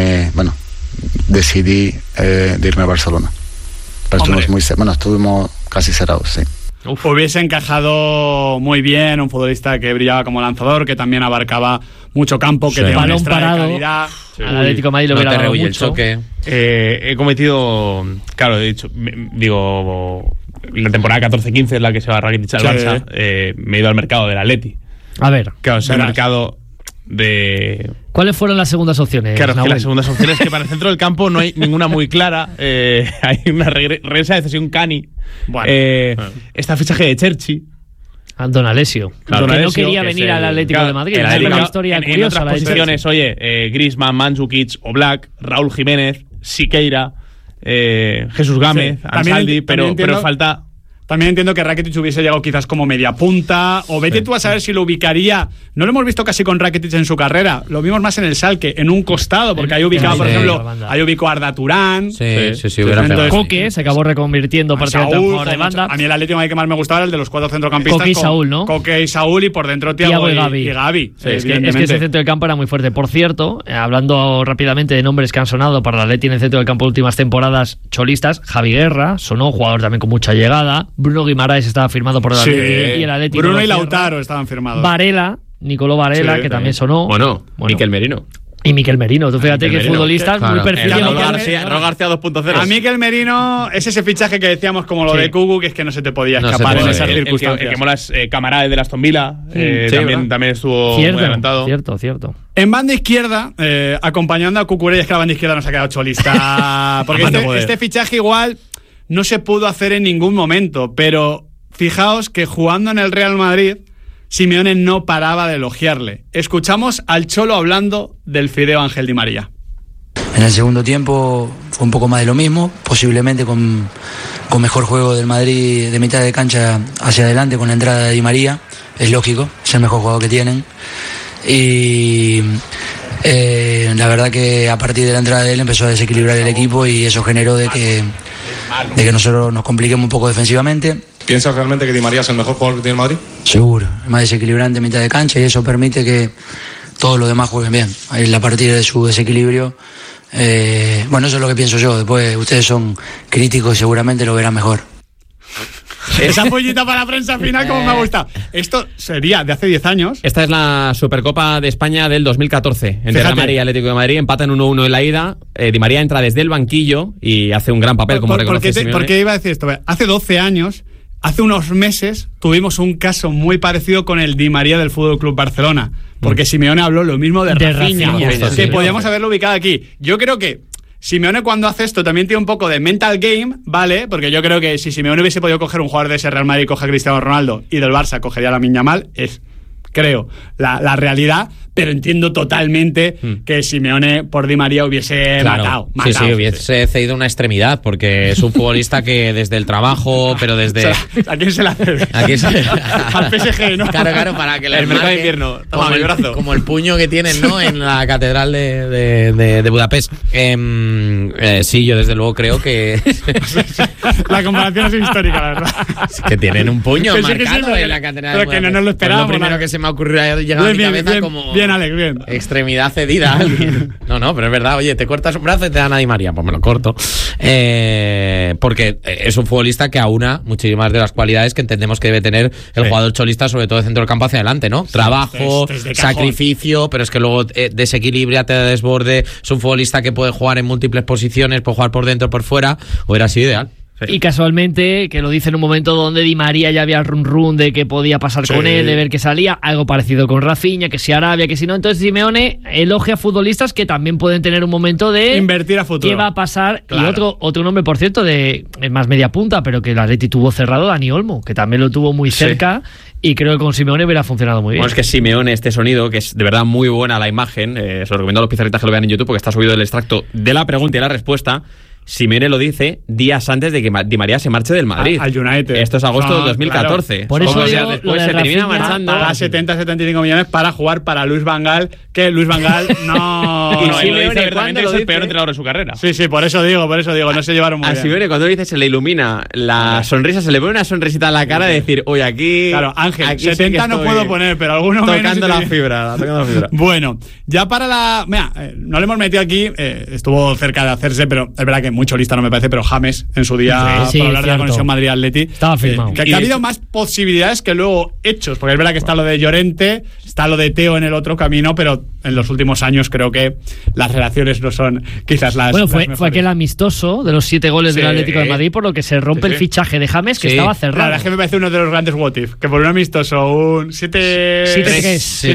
S8: decidí de irme a Barcelona. Pero estuvimos casi cerrados, sí.
S2: Hubiese encajado muy bien, un futbolista que brillaba como lanzador, que también abarcaba mucho campo, que tenía un
S6: balón
S2: extra de
S6: parado.
S2: calidad.
S6: Al Atlético de Madrid lo hubiera dado
S1: el
S6: mucho.
S1: choque.
S4: He cometido, claro, he dicho, la temporada 14-15 es la que se va a Rakitic al Barça. Me he ido al mercado del Atleti.
S6: A ver.
S4: Claro, es el mercado de...
S6: ¿Cuáles fueron las segundas opciones?
S4: Claro, es que
S6: Nahuel?
S4: las segundas opciones que para el centro del campo no hay ninguna muy clara. Hay una regresa de cesión Cani.
S2: Bueno.
S4: Está el fichaje de Cherchi.
S6: Don Alessio.
S4: Claro,
S6: que no
S4: Alessio,
S6: quería
S4: que es
S6: venir al Atlético de Madrid.
S4: el
S6: Es
S4: Atlético,
S6: una historia
S4: en
S6: curiosa.
S4: otras
S6: la de
S4: posiciones,
S6: Chelsea.
S4: Griezmann, Mandzukic, Oblak, Raúl Jiménez, Siqueira, Jesús Gámez,
S2: Sí,
S4: Ansaldi,
S2: también
S4: pero falta...
S2: También entiendo que Rakitic hubiese llegado quizás como media punta, o vete tú a saber si lo ubicaría. No lo hemos visto casi con Rakitic en su carrera, lo vimos más en el Schalke, en un costado, porque ahí ubicaba, por ejemplo, ahí ubicó a Arda Turán.
S1: Sí, hubiera
S2: Entonces,
S1: pegado.
S6: Coque se acabó reconvirtiendo prácticamente en jugador de banda.
S2: A mí el Atlético que más me gustaba era el de los 4 centrocampistas.
S6: Coque y Saúl, ¿no?
S2: Coque y Saúl, y por dentro Thiago y Gavi.
S6: Sí, es que ese centro del campo era muy fuerte. Por cierto, hablando rápidamente de nombres que han sonado para el Atleti en el centro del campo en últimas temporadas cholistas, Javi Guerra sonó, jugador también con mucha llegada. Bruno Guimaraes estaba firmado por el Atleti y el Atlético.
S2: Bruno y Lautaro estaban firmados.
S6: Nicolò Varela, que también sonó.
S3: Bueno, Miquel Merino.
S6: Y Miquel Merino. Tú fíjate que futbolistas muy perfilados.
S3: Raúl García 2.0.
S2: A Miquel Merino es ese fichaje que decíamos como lo de Kugu, que es que no se te podía
S1: No
S2: escapar
S1: se
S2: en
S1: puede.
S2: esas
S4: El
S2: circunstancias.
S4: que mola es Camarade de Aston Villa. También estuvo muy adelantado.
S6: Cierto.
S2: En banda izquierda, acompañando a Cucurella, es que la banda izquierda nos ha quedado cholista. Porque este fichaje igual no se pudo hacer en ningún momento, pero fijaos que jugando en el Real Madrid, Simeone no paraba de elogiarle. Escuchamos al Cholo hablando del Fideo Ángel Di María.
S10: En el segundo tiempo fue un poco más de lo mismo, posiblemente con mejor juego del Madrid de mitad de cancha hacia adelante con la entrada de Di María. Es lógico, es el mejor jugador que tienen. Y la verdad que a partir de la entrada de él empezó a desequilibrar el equipo y eso generó de que nosotros nos compliquemos un poco defensivamente.
S11: ¿Piensas realmente que Di María es el mejor jugador que tiene el Madrid?
S10: Seguro, es más desequilibrante en mitad de cancha y eso permite que todos los demás jueguen bien. Ahí a partir de su desequilibrio, eso es lo que pienso yo. Después ustedes son críticos y seguramente lo verán mejor.
S2: Esa pollita para la prensa final como me gusta. Esto sería de hace 10 años.
S3: Esta es la Supercopa de España del 2014 entre Real Madrid y Atlético de Madrid. Empatan 1-1 en la ida. Di María entra desde el banquillo y hace un gran papel, como reconoce Simeone.
S2: ¿Por qué iba a decir esto? Hace 12 años, hace unos meses, tuvimos un caso muy parecido con el Di María del FC Barcelona. Porque Simeone habló lo mismo de Rafinha, que podíamos haberlo ubicado aquí. Yo creo que Simeone cuando hace esto también tiene un poco de mental game, ¿vale? Porque yo creo que si Simeone hubiese podido coger un jugador de ese Real Madrid, coge a Cristiano Ronaldo, y del Barça cogería a Lamine Yamal, es, creo, la realidad, pero entiendo totalmente que Simeone por Di María hubiese matado.
S1: Sí, hubiese cedido una extremidad, porque es un futbolista que desde el trabajo, pero desde...
S2: ¿A quién se la cede? Al PSG, ¿no?
S1: Claro, para que
S3: el mercado de invierno. Toma mi brazo.
S1: Como el puño que tienen, ¿no? En la catedral de Budapest. Sí, yo desde luego creo que...
S2: La comparación es histórica, la verdad.
S1: Es que tienen un puño
S2: Pero
S1: marcado
S2: sí,
S1: en la catedral
S2: pero
S1: de Budapest.
S2: que no nos lo esperábamos.
S1: Pues lo primero que se me ha ocurrido ha llegado a mi cabeza como...
S2: Bien, Alex, bien.
S1: Extremidad cedida a alguien. No, pero es verdad. Oye, te cortas un brazo y te dan a Di María. Pues me lo corto. Porque es un futbolista que aúna muchísimas de las cualidades que entendemos que debe tener el jugador cholista, sobre todo de centro del campo hacia adelante, ¿no? Sí, trabajo, sacrificio, pero es que luego desequilibra, te desborde. Es un futbolista que puede jugar en múltiples posiciones, puede jugar por dentro, por fuera. Hubiera sido ideal.
S6: Y casualmente, que lo dice en un momento donde Di María ya había run de que podía pasar con él, de ver que salía, algo parecido con Rafinha, que si Arabia, que si no. Entonces Simeone elogia a futbolistas que también pueden tener un momento de
S2: invertir a futuro.
S6: ¿Qué va a pasar? Claro. Y otro nombre, por cierto, es más media punta, pero que el Atleti tuvo cerrado, Dani Olmo, que también lo tuvo muy cerca. Y creo que con Simeone hubiera funcionado muy bien.
S3: Bueno, es que Simeone, este sonido, que es de verdad muy buena la imagen, se lo recomiendo a los pizarritas que lo vean en YouTube porque está subido el extracto de la pregunta y la respuesta. Simeone lo dice días antes de que Di María se marche del Madrid.
S2: Al United.
S3: Esto es agosto del 2014.
S2: Claro.
S6: Por eso
S3: pocos días después se termina marchando.
S2: Paga 70-75 millones para jugar para Luis Van Gaal, que Luis Van Gaal no...
S4: Y Simeone verdaderamente es el peor entrenador de su carrera.
S2: Sí, por eso digo, no se llevaron muy bien.
S3: A Simeone cuando dice se le ilumina la sonrisa, se le pone una sonrisita en la cara de decir, oye, aquí...
S2: Claro, Ángel,
S3: aquí
S2: 70 no puedo poner, pero alguno
S3: tocando la fibra.
S2: Bueno, ya para la... Mira, no le hemos metido aquí, estuvo cerca de hacerse, pero es verdad que mucho lista no me parece, pero James en su día, para hablar de la conexión Madrid-Atleti,
S6: estaba firmado.
S2: Que ha habido más posibilidades que luego hechos, porque es verdad que está lo de Llorente, está lo de Teo en el otro camino, pero en los últimos años creo que las relaciones no son quizás las mejores.
S6: Fue aquel amistoso de los 7 goles del Atlético de Madrid, por lo que se rompe el fichaje de James, que estaba cerrado.
S2: La verdad es que me parece uno de los grandes what if, que por un amistoso, un 7-3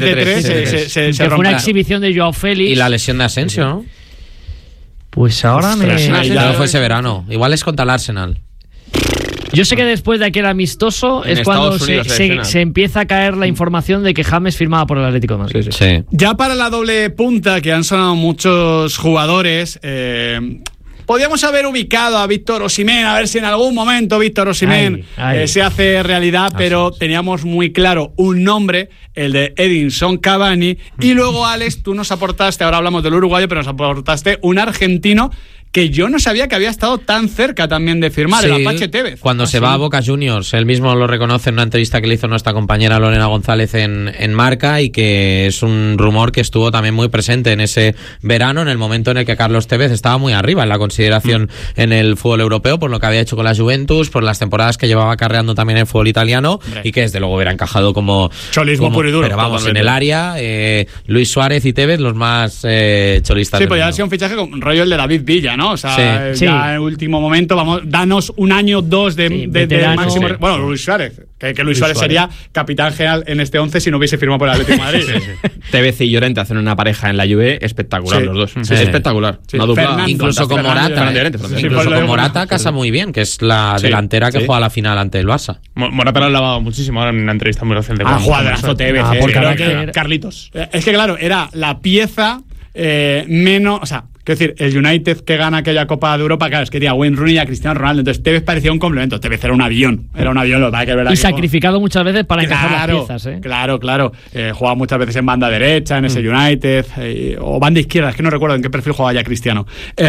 S2: se
S6: fue una exhibición de Joao Félix.
S1: Y la lesión de Asensio, ¿no?
S6: Pues ahora
S1: no fue ese verano. Igual es contra el Arsenal.
S6: Yo sé que después de aquel amistoso es cuando se empieza a caer la información de que James firmaba por el Atlético de Madrid.
S1: Sí.
S2: Ya para la doble punta, que han sonado muchos jugadores, podíamos haber ubicado a Víctor Osimhen, a ver si en algún momento Víctor Osimhen se hace realidad, pero teníamos muy claro un nombre, el de Edinson Cavani, y luego, Alex, tú nos aportaste, ahora hablamos del uruguayo, pero nos aportaste un argentino que yo no sabía que había estado tan cerca también de firmar, el Apache Tevez.
S1: Cuando se va a Boca Juniors, él mismo lo reconoce en una entrevista que le hizo nuestra compañera Lorena González en Marca, y que es un rumor que estuvo también muy presente en ese verano, en el momento en el que Carlos Tevez estaba muy arriba en la consideración en el fútbol europeo, por lo que había hecho con la Juventus, por las temporadas que llevaba acarreando también el fútbol italiano, y que desde luego hubiera encajado como
S2: cholismo puro y duro.
S1: Pero vamos, totalmente. En el área, Luis Suárez y Tevez los más cholistas.
S2: Sí, podría haber sido un fichaje con rollo el de David Villa, ¿no? O sea, ya en el último momento, vamos, danos un año, 2 de máximo. Bueno, Luis Suárez, que Luis Suárez sería capitán general en este 11 si no hubiese firmado por el Atlético de Madrid.
S3: Tevez y Llorente hacen una pareja en la Juve espectacular, los dos. Es espectacular. Una dupla.
S2: Fernando,
S1: incluso con Morata. Incluso con Morata casa muy bien, que es la delantera que juega la final ante el Barça.
S4: Morata lo ha lavado muchísimo ahora en una entrevista muy reciente.
S2: Jugadorazo Tevez.
S4: Porque Carlitos.
S2: Es que claro, era la pieza menos... O sea, quiero decir, el United que gana aquella Copa de Europa, claro, es que tenía a Wayne Rooney y a Cristiano Ronaldo, entonces Tevez parecía un complemento. Tevez era un avión, lo que verdad.
S6: Y sacrificado muchas veces para encajar las piezas, ¿eh?
S2: Claro. Jugaba muchas veces en banda derecha, en ese United, o banda izquierda, es que no recuerdo en qué perfil jugaba ya Cristiano.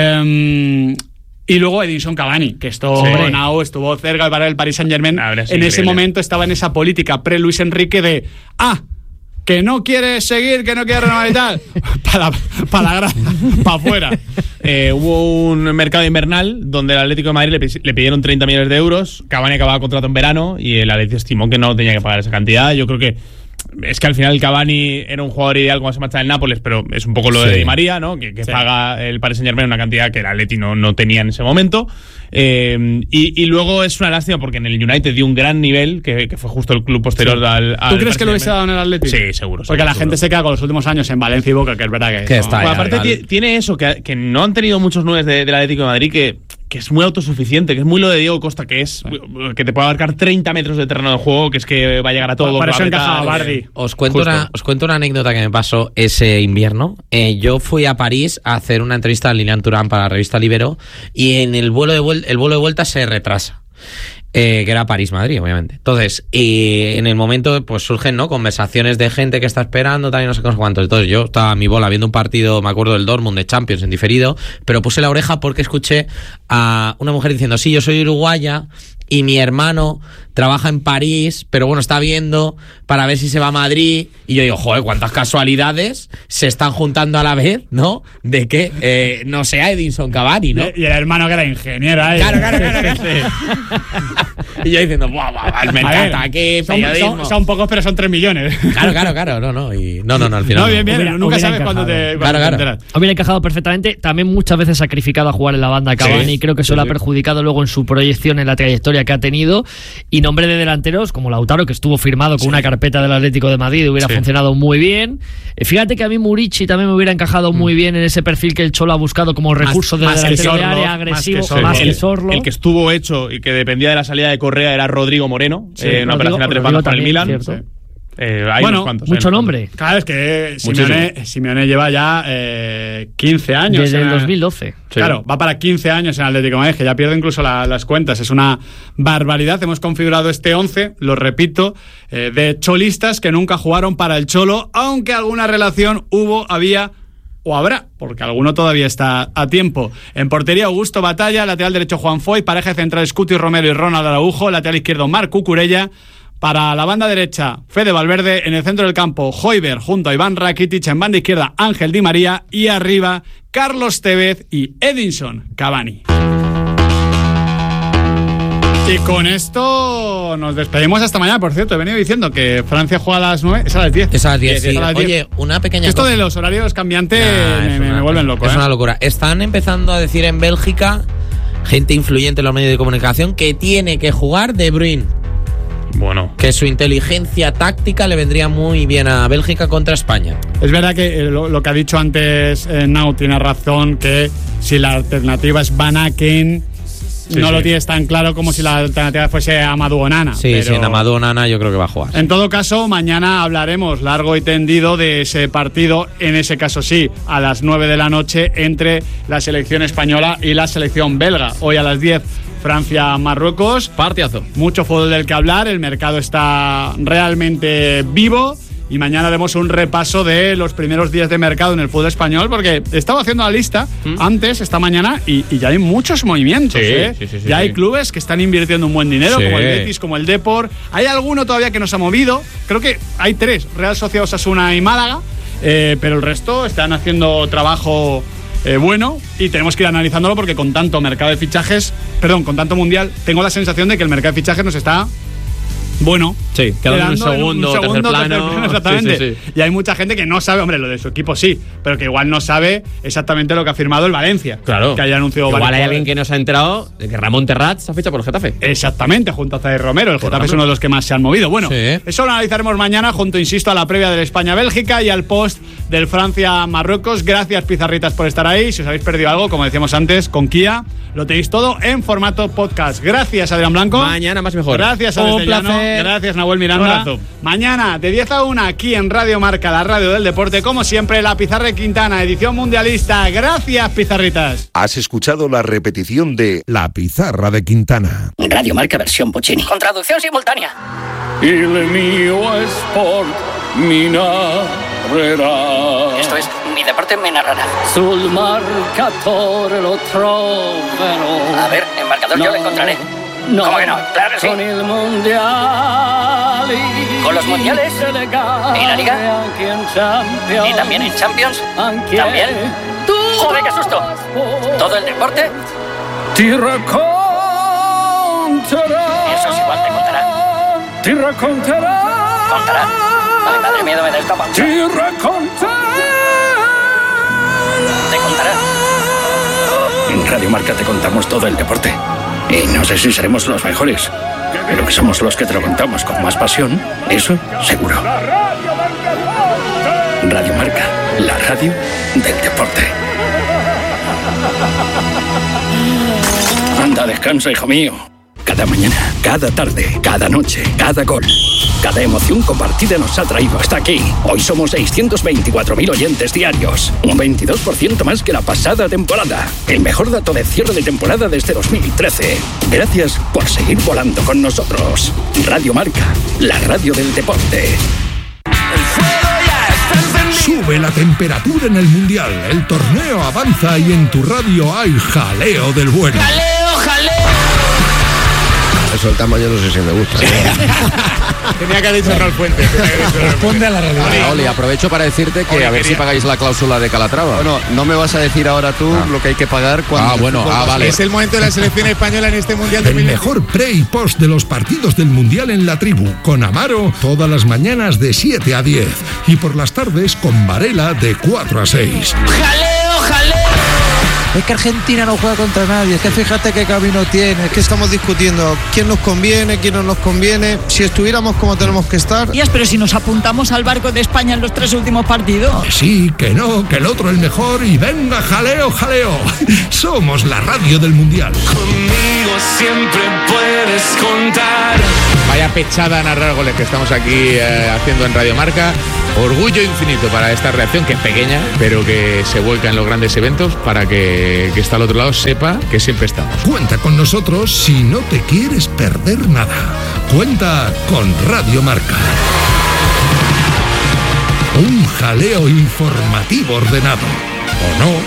S2: Y luego Edinson Cavani, que estuvo cerca de parar el Paris Saint-Germain. En ese momento estaba en esa política pre-Luis Enrique de... que no quiere seguir, que no quiere renovar y tal, para afuera.
S4: Hubo un mercado invernal donde el Atlético de Madrid le pidieron 30 millones de euros, Cavani acababa contrato en verano y el Atlético estimó que no tenía que pagar esa cantidad. Yo creo que es que al final Cavani era un jugador ideal cuando se marcha del Nápoles, pero es un poco lo de Di María, ¿no? Que paga el Paris Saint-Germain una cantidad que el Atleti no tenía en ese momento. Y luego es una lástima porque en el United dio un gran nivel, que fue justo el club posterior al
S2: ¿Tú crees que lo hubiese dado en el Atleti?
S4: Sí, seguro.
S2: Porque la gente se queda con los últimos años en Valencia y Boca, que es verdad que
S1: está.
S4: Bueno, aparte tiene eso, que no han tenido muchos nueves del Atlético de Madrid, que es muy autosuficiente, que es muy lo de Diego Costa, que te puede abarcar 30 metros de terreno de juego, que es que va a llegar a todo.
S2: Para eso encajaba Bardi.
S1: Os cuento una anécdota que me pasó ese invierno. Yo fui a París a hacer una entrevista a Lilian Thuram para la revista Libero, y en el vuelo de vuelta se retrasa. Que era París-Madrid, obviamente. Entonces, en el momento, pues surgen, ¿no?, conversaciones de gente que está esperando, también no sé cuántos. Entonces, yo estaba a mi bola viendo un partido, me acuerdo del Dortmund de Champions en diferido, pero puse la oreja porque escuché a una mujer diciendo: sí, yo soy uruguaya y mi hermano trabaja en París, pero bueno, está viendo para ver si se va a Madrid, y yo digo, joder, cuántas casualidades se están juntando a la vez, ¿no? De que no sea Edinson Cavani, ¿no?
S2: Y el hermano que era ingeniero ahí.
S1: Claro. Y yo diciendo, buah, me encanta, aquí periodismo.
S2: Son pocos, pero son 3 millones.
S1: Claro, no, y no, al final.
S2: No, bien, nunca sabes cuándo te enteras.
S6: Hubiera encajado perfectamente, también muchas veces sacrificado a jugar en la banda Cavani,
S1: Sí,
S6: creo que eso le ha perjudicado luego en su proyección, en la trayectoria que ha tenido, y nombre de delanteros como Lautaro, que estuvo firmado con una carpeta del Atlético de Madrid, hubiera funcionado muy bien. Fíjate que a mí Murici también me hubiera encajado muy bien en ese perfil que el Cholo ha buscado como recurso de delantero de área, agresivo, más que Sorlo.
S4: El que estuvo hecho y que dependía de la salida de Correa era Rodrigo Moreno, una operación a 3 bandas para el Milan. Hay unos cuantos,
S6: mucho nombre.
S2: Claro, es que Simeone lleva ya 15 años.
S6: Desde el 2012.
S2: Claro, va para 15 años en Atlético de Madrid, que ya pierde incluso las cuentas. Es una barbaridad. Hemos configurado este 11, lo repito, de cholistas que nunca jugaron para el Cholo, aunque alguna relación había o habrá, porque alguno todavía está a tiempo. En portería, Augusto Batalla, lateral derecho Juan Foy, pareja central Scuti Romero y Ronald Araujo, lateral izquierdo Marc Cucurella. Para la banda derecha, Fede Valverde. En el centro del campo, Højbjerg junto a Iván Rakitic. En banda izquierda, Ángel Di María. Y arriba, Carlos Tevez y Edinson Cavani. Y con esto nos despedimos hasta mañana. Por cierto, he venido diciendo que Francia juega a las 9. Es a las 10.
S1: Es a las 10, sí.
S2: Es a las 10.
S1: Oye, una pequeña
S2: Esto
S1: cosa.
S2: de los horarios cambiantes me vuelven loco.
S1: Es una locura. Están empezando a decir en Bélgica, gente influyente en los medios de comunicación, que tiene que jugar De Bruyne.
S4: Bueno.
S1: Que su inteligencia táctica le vendría muy bien a Bélgica contra España.
S2: Es verdad que lo que ha dicho antes Nau tiene razón, que si la alternativa es Van Aken, no lo tienes tan claro como si la alternativa fuese Amadou Onana.
S1: Sí,
S2: pero
S1: en Amadou Onana yo creo que va a jugar.
S2: En todo caso, mañana hablaremos largo y tendido de ese partido, en ese caso sí, a las 9 de la noche, entre la selección española y la selección belga. Hoy a las 10, Francia-Marruecos.
S3: Partidazo.
S2: Mucho fútbol del que hablar, el mercado está realmente vivo. Y mañana haremos un repaso de los primeros días de mercado en el fútbol español, porque estaba haciendo la lista antes, esta mañana, y ya hay muchos movimientos. Ya hay clubes que están invirtiendo un buen dinero, como el Betis, como el Depor. Hay alguno todavía que no se ha movido. Creo que hay 3, Real Sociedad, Osasuna y Málaga, pero el resto están haciendo trabajo bueno, y tenemos que ir analizándolo, porque con tanto mercado de fichajes, con tanto mundial, tengo la sensación de que el mercado de fichajes nos está... Bueno,
S3: quedando en un segundo, tercer plano.
S2: Exactamente.
S3: Sí.
S2: Y hay mucha gente que no sabe, hombre, lo de su equipo sí, pero que igual no sabe exactamente lo que ha firmado el Valencia.
S3: Claro.
S2: Que haya anunciado
S3: igual hay
S2: jugadores.
S3: alguien que no se ha enterado de que Ramón Terrat se ha fichado por el Getafe.
S2: Exactamente, junto a Zaire Romero. El Getafe es uno de los que más se han movido. Bueno, eso lo analizaremos mañana, junto, insisto, a la previa del España-Bélgica y al post del Francia-Marruecos. Gracias, pizarritas, por estar ahí. Si os habéis perdido algo, como decíamos antes, con Kia, lo tenéis todo en formato podcast. Gracias, Adrián Blanco.
S3: Mañana más y mejor.
S2: Gracias a
S3: Un
S2: Desde Llano.
S3: placer.
S2: Gracias, Nahuel Miranda.
S3: Abrazo.
S2: Mañana, de 10 a 1, aquí en Radio Marca, la radio del deporte. Como siempre, la Pizarra de Quintana, edición mundialista. Gracias, pizarritas.
S12: Has escuchado la repetición de La Pizarra de Quintana.
S13: Radio Marca versión Puccini. Con traducción simultánea.
S14: Il mio sport mi narrerà.
S13: Esto es, mi deporte me narrará.
S14: Sul marcatore lo troverò.
S13: A ver, el marcador yo lo encontraré.
S14: No,
S13: ¿Cómo que no? Claro que sí.
S14: Con el mundial.
S13: ¿Con los mundiales? ¿Y la liga? ¿Y también en Champions? ¿También? ¡Joder, qué susto! ¿Todo el deporte?
S14: Ti racconterà.
S13: Eso es igual, te contará.
S14: Ti racconterà.
S13: ¿Contará? Ay, madre mía, me da esta panza.
S14: Ti racconterà.
S13: ¿Te contará?
S15: En Radio Marca te contamos todo el deporte. Y no sé si seremos los mejores, pero que somos los que te lo contamos con más pasión, eso seguro. Radio Marca, la radio del deporte. Anda, descansa, hijo mío. Cada mañana, cada tarde, cada noche, cada gol, cada emoción compartida nos ha traído hasta aquí. Hoy somos 624.000 oyentes diarios, un 22% más que la pasada temporada. El mejor dato de cierre de temporada desde 2013. Gracias por seguir volando con nosotros. Radio Marca, la radio del deporte.
S16: Sube la temperatura en el Mundial, el torneo avanza y en tu radio hay jaleo del bueno.
S14: ¡Jaleo, jaleo!
S17: Eso el tamaño no sé si me gusta.
S3: Tenía que haber dicho Raúl Fuentes.
S18: Responde a la realidad.
S19: Oli, aprovecho para decirte que a ver si pagáis la cláusula de Calatrava.
S8: Bueno, no me vas a decir ahora tú lo que hay que pagar cuando...
S19: vale.
S18: Es el momento de la selección española en este Mundial
S16: El mejor pre y post de los partidos del Mundial en la tribu, con Amaro, todas las mañanas de 7 a 10. Y por las tardes con Varela de 4 a 6.
S20: ¡Jaleo, jaleo!
S21: Es que Argentina no juega contra nadie, es que fíjate qué camino tiene, es que estamos discutiendo quién nos conviene, quién no nos conviene, si estuviéramos como tenemos que estar.
S20: Pero si nos apuntamos al barco de España en los 3 últimos partidos.
S16: Que sí, que no, que el otro el mejor y venga, jaleo, jaleo. Somos la radio del Mundial.
S14: Conmigo siempre puedes contar.
S3: Vaya pechada a narrar goles que estamos aquí haciendo en Radio Marca. Orgullo infinito para esta reacción, que es pequeña, pero que se vuelca en los grandes eventos para que está al otro lado sepa que siempre estamos.
S16: Cuenta con nosotros si no te quieres perder nada. Cuenta con Radio Marca. Un jaleo informativo ordenado, ¿o no?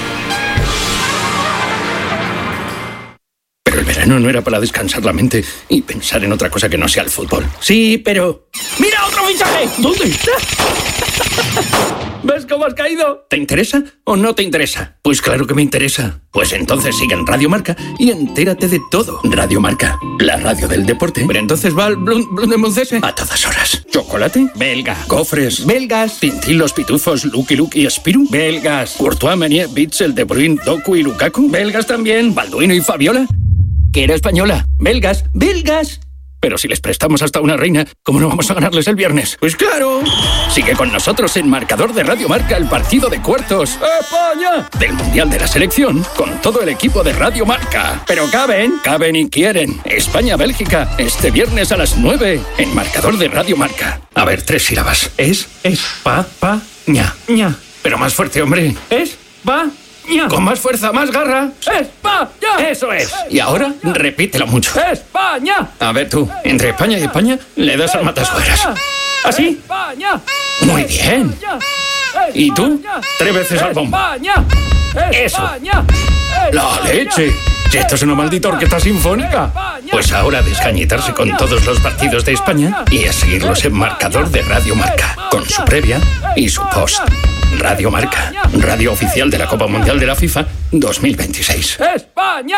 S15: Pero el verano no era para descansar la mente y pensar en otra cosa que no sea el fútbol. Sí, pero... ¡Mira otro fichaje! ¿Dónde está? ¿Ves cómo has caído? ¿Te interesa o no te interesa? Pues claro que me interesa. Pues entonces sigue en Radio Marca y entérate de todo. Radio Marca, la radio del deporte. Pero entonces va el Blundemuncese a todas horas. Chocolate, belga. Cofres, belgas. Pintilos, pitufos, Lucky Luke y Spirou, belgas. Courtois, Meunier, Bitzel, De Bruyne, Doku y Lukaku, belgas también. Balduino y Fabiola, que era española. Belgas, belgas. Pero si les prestamos hasta una reina, ¿cómo no vamos a ganarles el viernes? ¡Pues claro! Sigue con nosotros en Marcador de Radio Marca el partido de cuartos ¡España! Del Mundial de la Selección con todo el equipo de Radio Marca. Pero caben y quieren. España-Bélgica, este viernes a las 9 en Marcador de Radio Marca. A ver, 3 sílabas. Ña. Pero más fuerte, hombre. España. Con más fuerza, más garra. ¡España! Eso es. Y ahora, repítelo mucho. ¡España! A ver tú, entre España y España, le das al matasuegras. ¿Así? ¡España! Muy bien. ¿Y tú? 3 veces al bombo. Eso. ¡La leche! ¿Y esto es una maldita orquesta sinfónica? Pues ahora a descañitarse con todos los partidos de España y a seguirlos en Marcador de Radio Marca, con su previa y su post. Radio Marca, radio oficial de la Copa Mundial de la FIFA 2026. ¡España!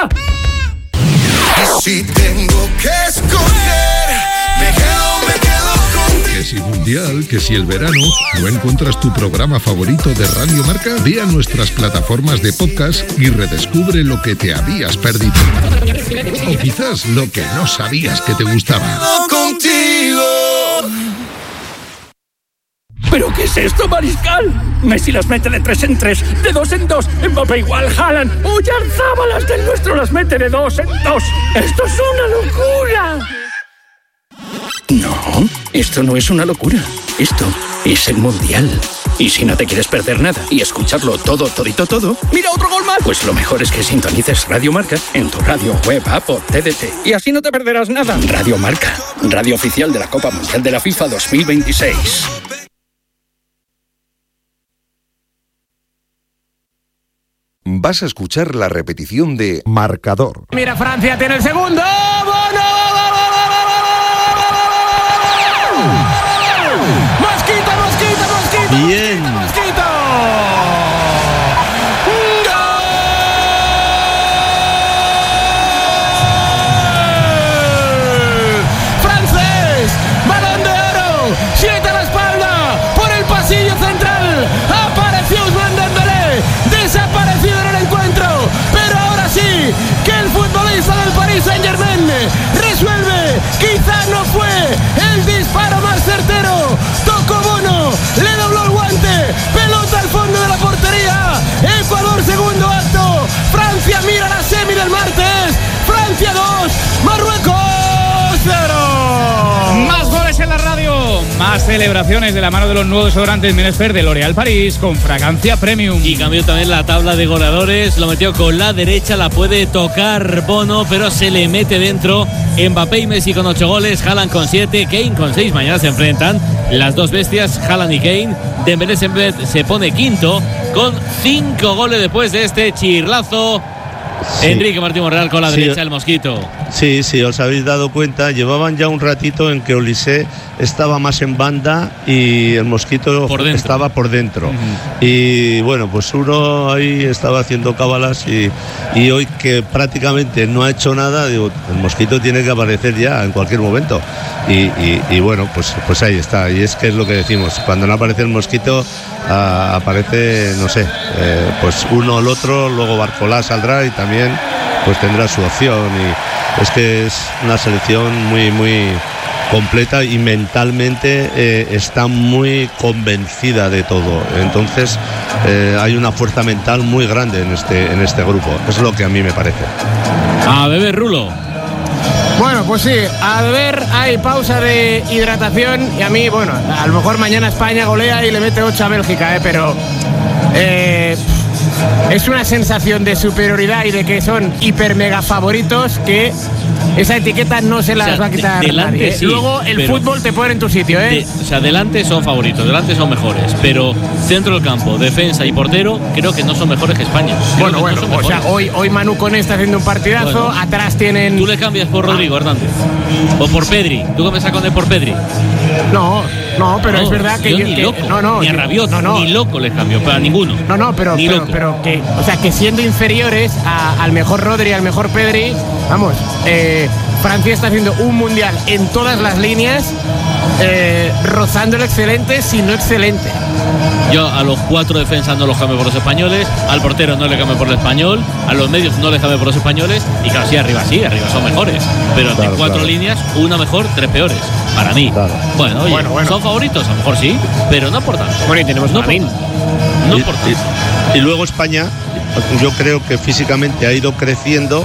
S22: Y si tengo que escoger, me quedo con...
S16: Que si Mundial, que si el verano, ¿no encuentras tu programa favorito de Radio Marca? Ve a nuestras plataformas de podcast y redescubre lo que te habías perdido. O quizás lo que no sabías que te gustaba.
S22: Contigo.
S15: ¿Pero qué es esto, Mariscal? Messi las mete de 3 en 3, de 2 en 2. Mbappé igual, Haaland. Oyarzábalas del nuestro las mete de 2 en 2. ¡Esto es una locura! No, esto no es una locura. Esto es el Mundial. Y si no te quieres perder nada y escucharlo todo, ¡mira otro gol más! Pues lo mejor es que sintonices Radio Marca en tu radio, web, app o TDT. Y así no te perderás nada. Radio Marca, radio oficial de la Copa Mundial de la FIFA 2026.
S12: Vas a escuchar la repetición de Marcador.
S23: Mira, Francia tiene el segundo. ¡Mosquito!
S19: Bien.
S23: ¡Mosquito! ¡Francés! ¡Balón de oro! ¡Siete a la espalda! ¡Por el pasillo central! ¡Apareció Ousmane Dembélé! ¡Desaparecido en el encuentro! ¡Pero ahora sí! ¡Que el futbolista del Paris Saint-Germain resuelve! ¡Quizás no fue el disparo más certero! ¡Tocó Bono! ¡Le dobló el guante! ¡Pelota al fondo de la portería! ¡Ecuador segundo acto! ¡Francia mira la semi del martes! ¡Francia 2! ¡Marruecos 0!
S24: Más goles en la radio, más celebraciones de la mano de los nuevos desodorantes Menesfer de L'Oréal París con fragancia premium.
S25: Y cambió también la tabla de goleadores, lo metió con la derecha, la puede tocar Bono, pero se le mete dentro. Mbappé y Messi con 8 goles, Haaland con 7, Kane con 6. Mañana se enfrentan las dos bestias, Haaland y Kane. Dembélé se pone quinto con 5 goles después de este chirlazo Sí. Enrique Martín Monreal con la derecha, el mosquito.
S5: Sí, os habéis dado cuenta, llevaban ya un ratito en que Olise estaba más en banda y el mosquito estaba por dentro. Y bueno, pues uno ahí estaba haciendo cábalas y hoy que prácticamente no ha hecho nada, digo, el mosquito tiene que aparecer ya en cualquier momento. Y bueno, pues ahí está. Y es que es lo que decimos, cuando no aparece el mosquito, aparece, no sé, pues uno o el otro, luego Barcolá saldrá y también pues tendrá su opción. Y es que es una selección muy, muy completa y mentalmente está muy convencida de todo. Entonces hay una fuerza mental muy grande en este grupo. Es lo que a mí me parece.
S25: A beber, Rulo.
S7: Bueno, pues sí, a beber, hay pausa de hidratación y a mí, bueno, a lo mejor mañana España golea y le mete 8 a Bélgica, pero es una sensación de superioridad y de que son hiper mega favoritos que esa etiqueta no se las va a quitar nadie. Sí, luego el fútbol te pone en tu sitio,
S25: o sea, delante son favoritos, delante son mejores, pero centro del campo, defensa y portero creo que no son mejores que España.
S7: Bueno, no o sea, hoy Manu Koné está haciendo un partidazo, atrás tienen...
S25: ¿Tú le cambias por Rodrigo Hernández? ¿O por Pedri? ¿Tú cambias a Koné por Pedri?
S7: No, pero es verdad que...
S25: Ni loco, ni a Rabiot, ni loco les cambio, para ninguno.
S7: Pero que, o sea, que siendo inferiores al mejor Rodri, al mejor Pedri, vamos, Francia está haciendo un mundial en todas las líneas, rozando el excelente, si no excelente.
S25: Yo a los 4 defensas no los cambio por los españoles, al portero no le cambio por el español, a los medios no les cambio por los españoles, y claro, arriba son mejores, pero de 4 líneas, una mejor, 3 peores, para mí. Claro. Bueno, ¿son favoritos? A lo mejor sí, pero no por tanto.
S7: Bueno, y tenemos
S25: no por tanto.
S5: Y luego España, yo creo que físicamente ha ido creciendo,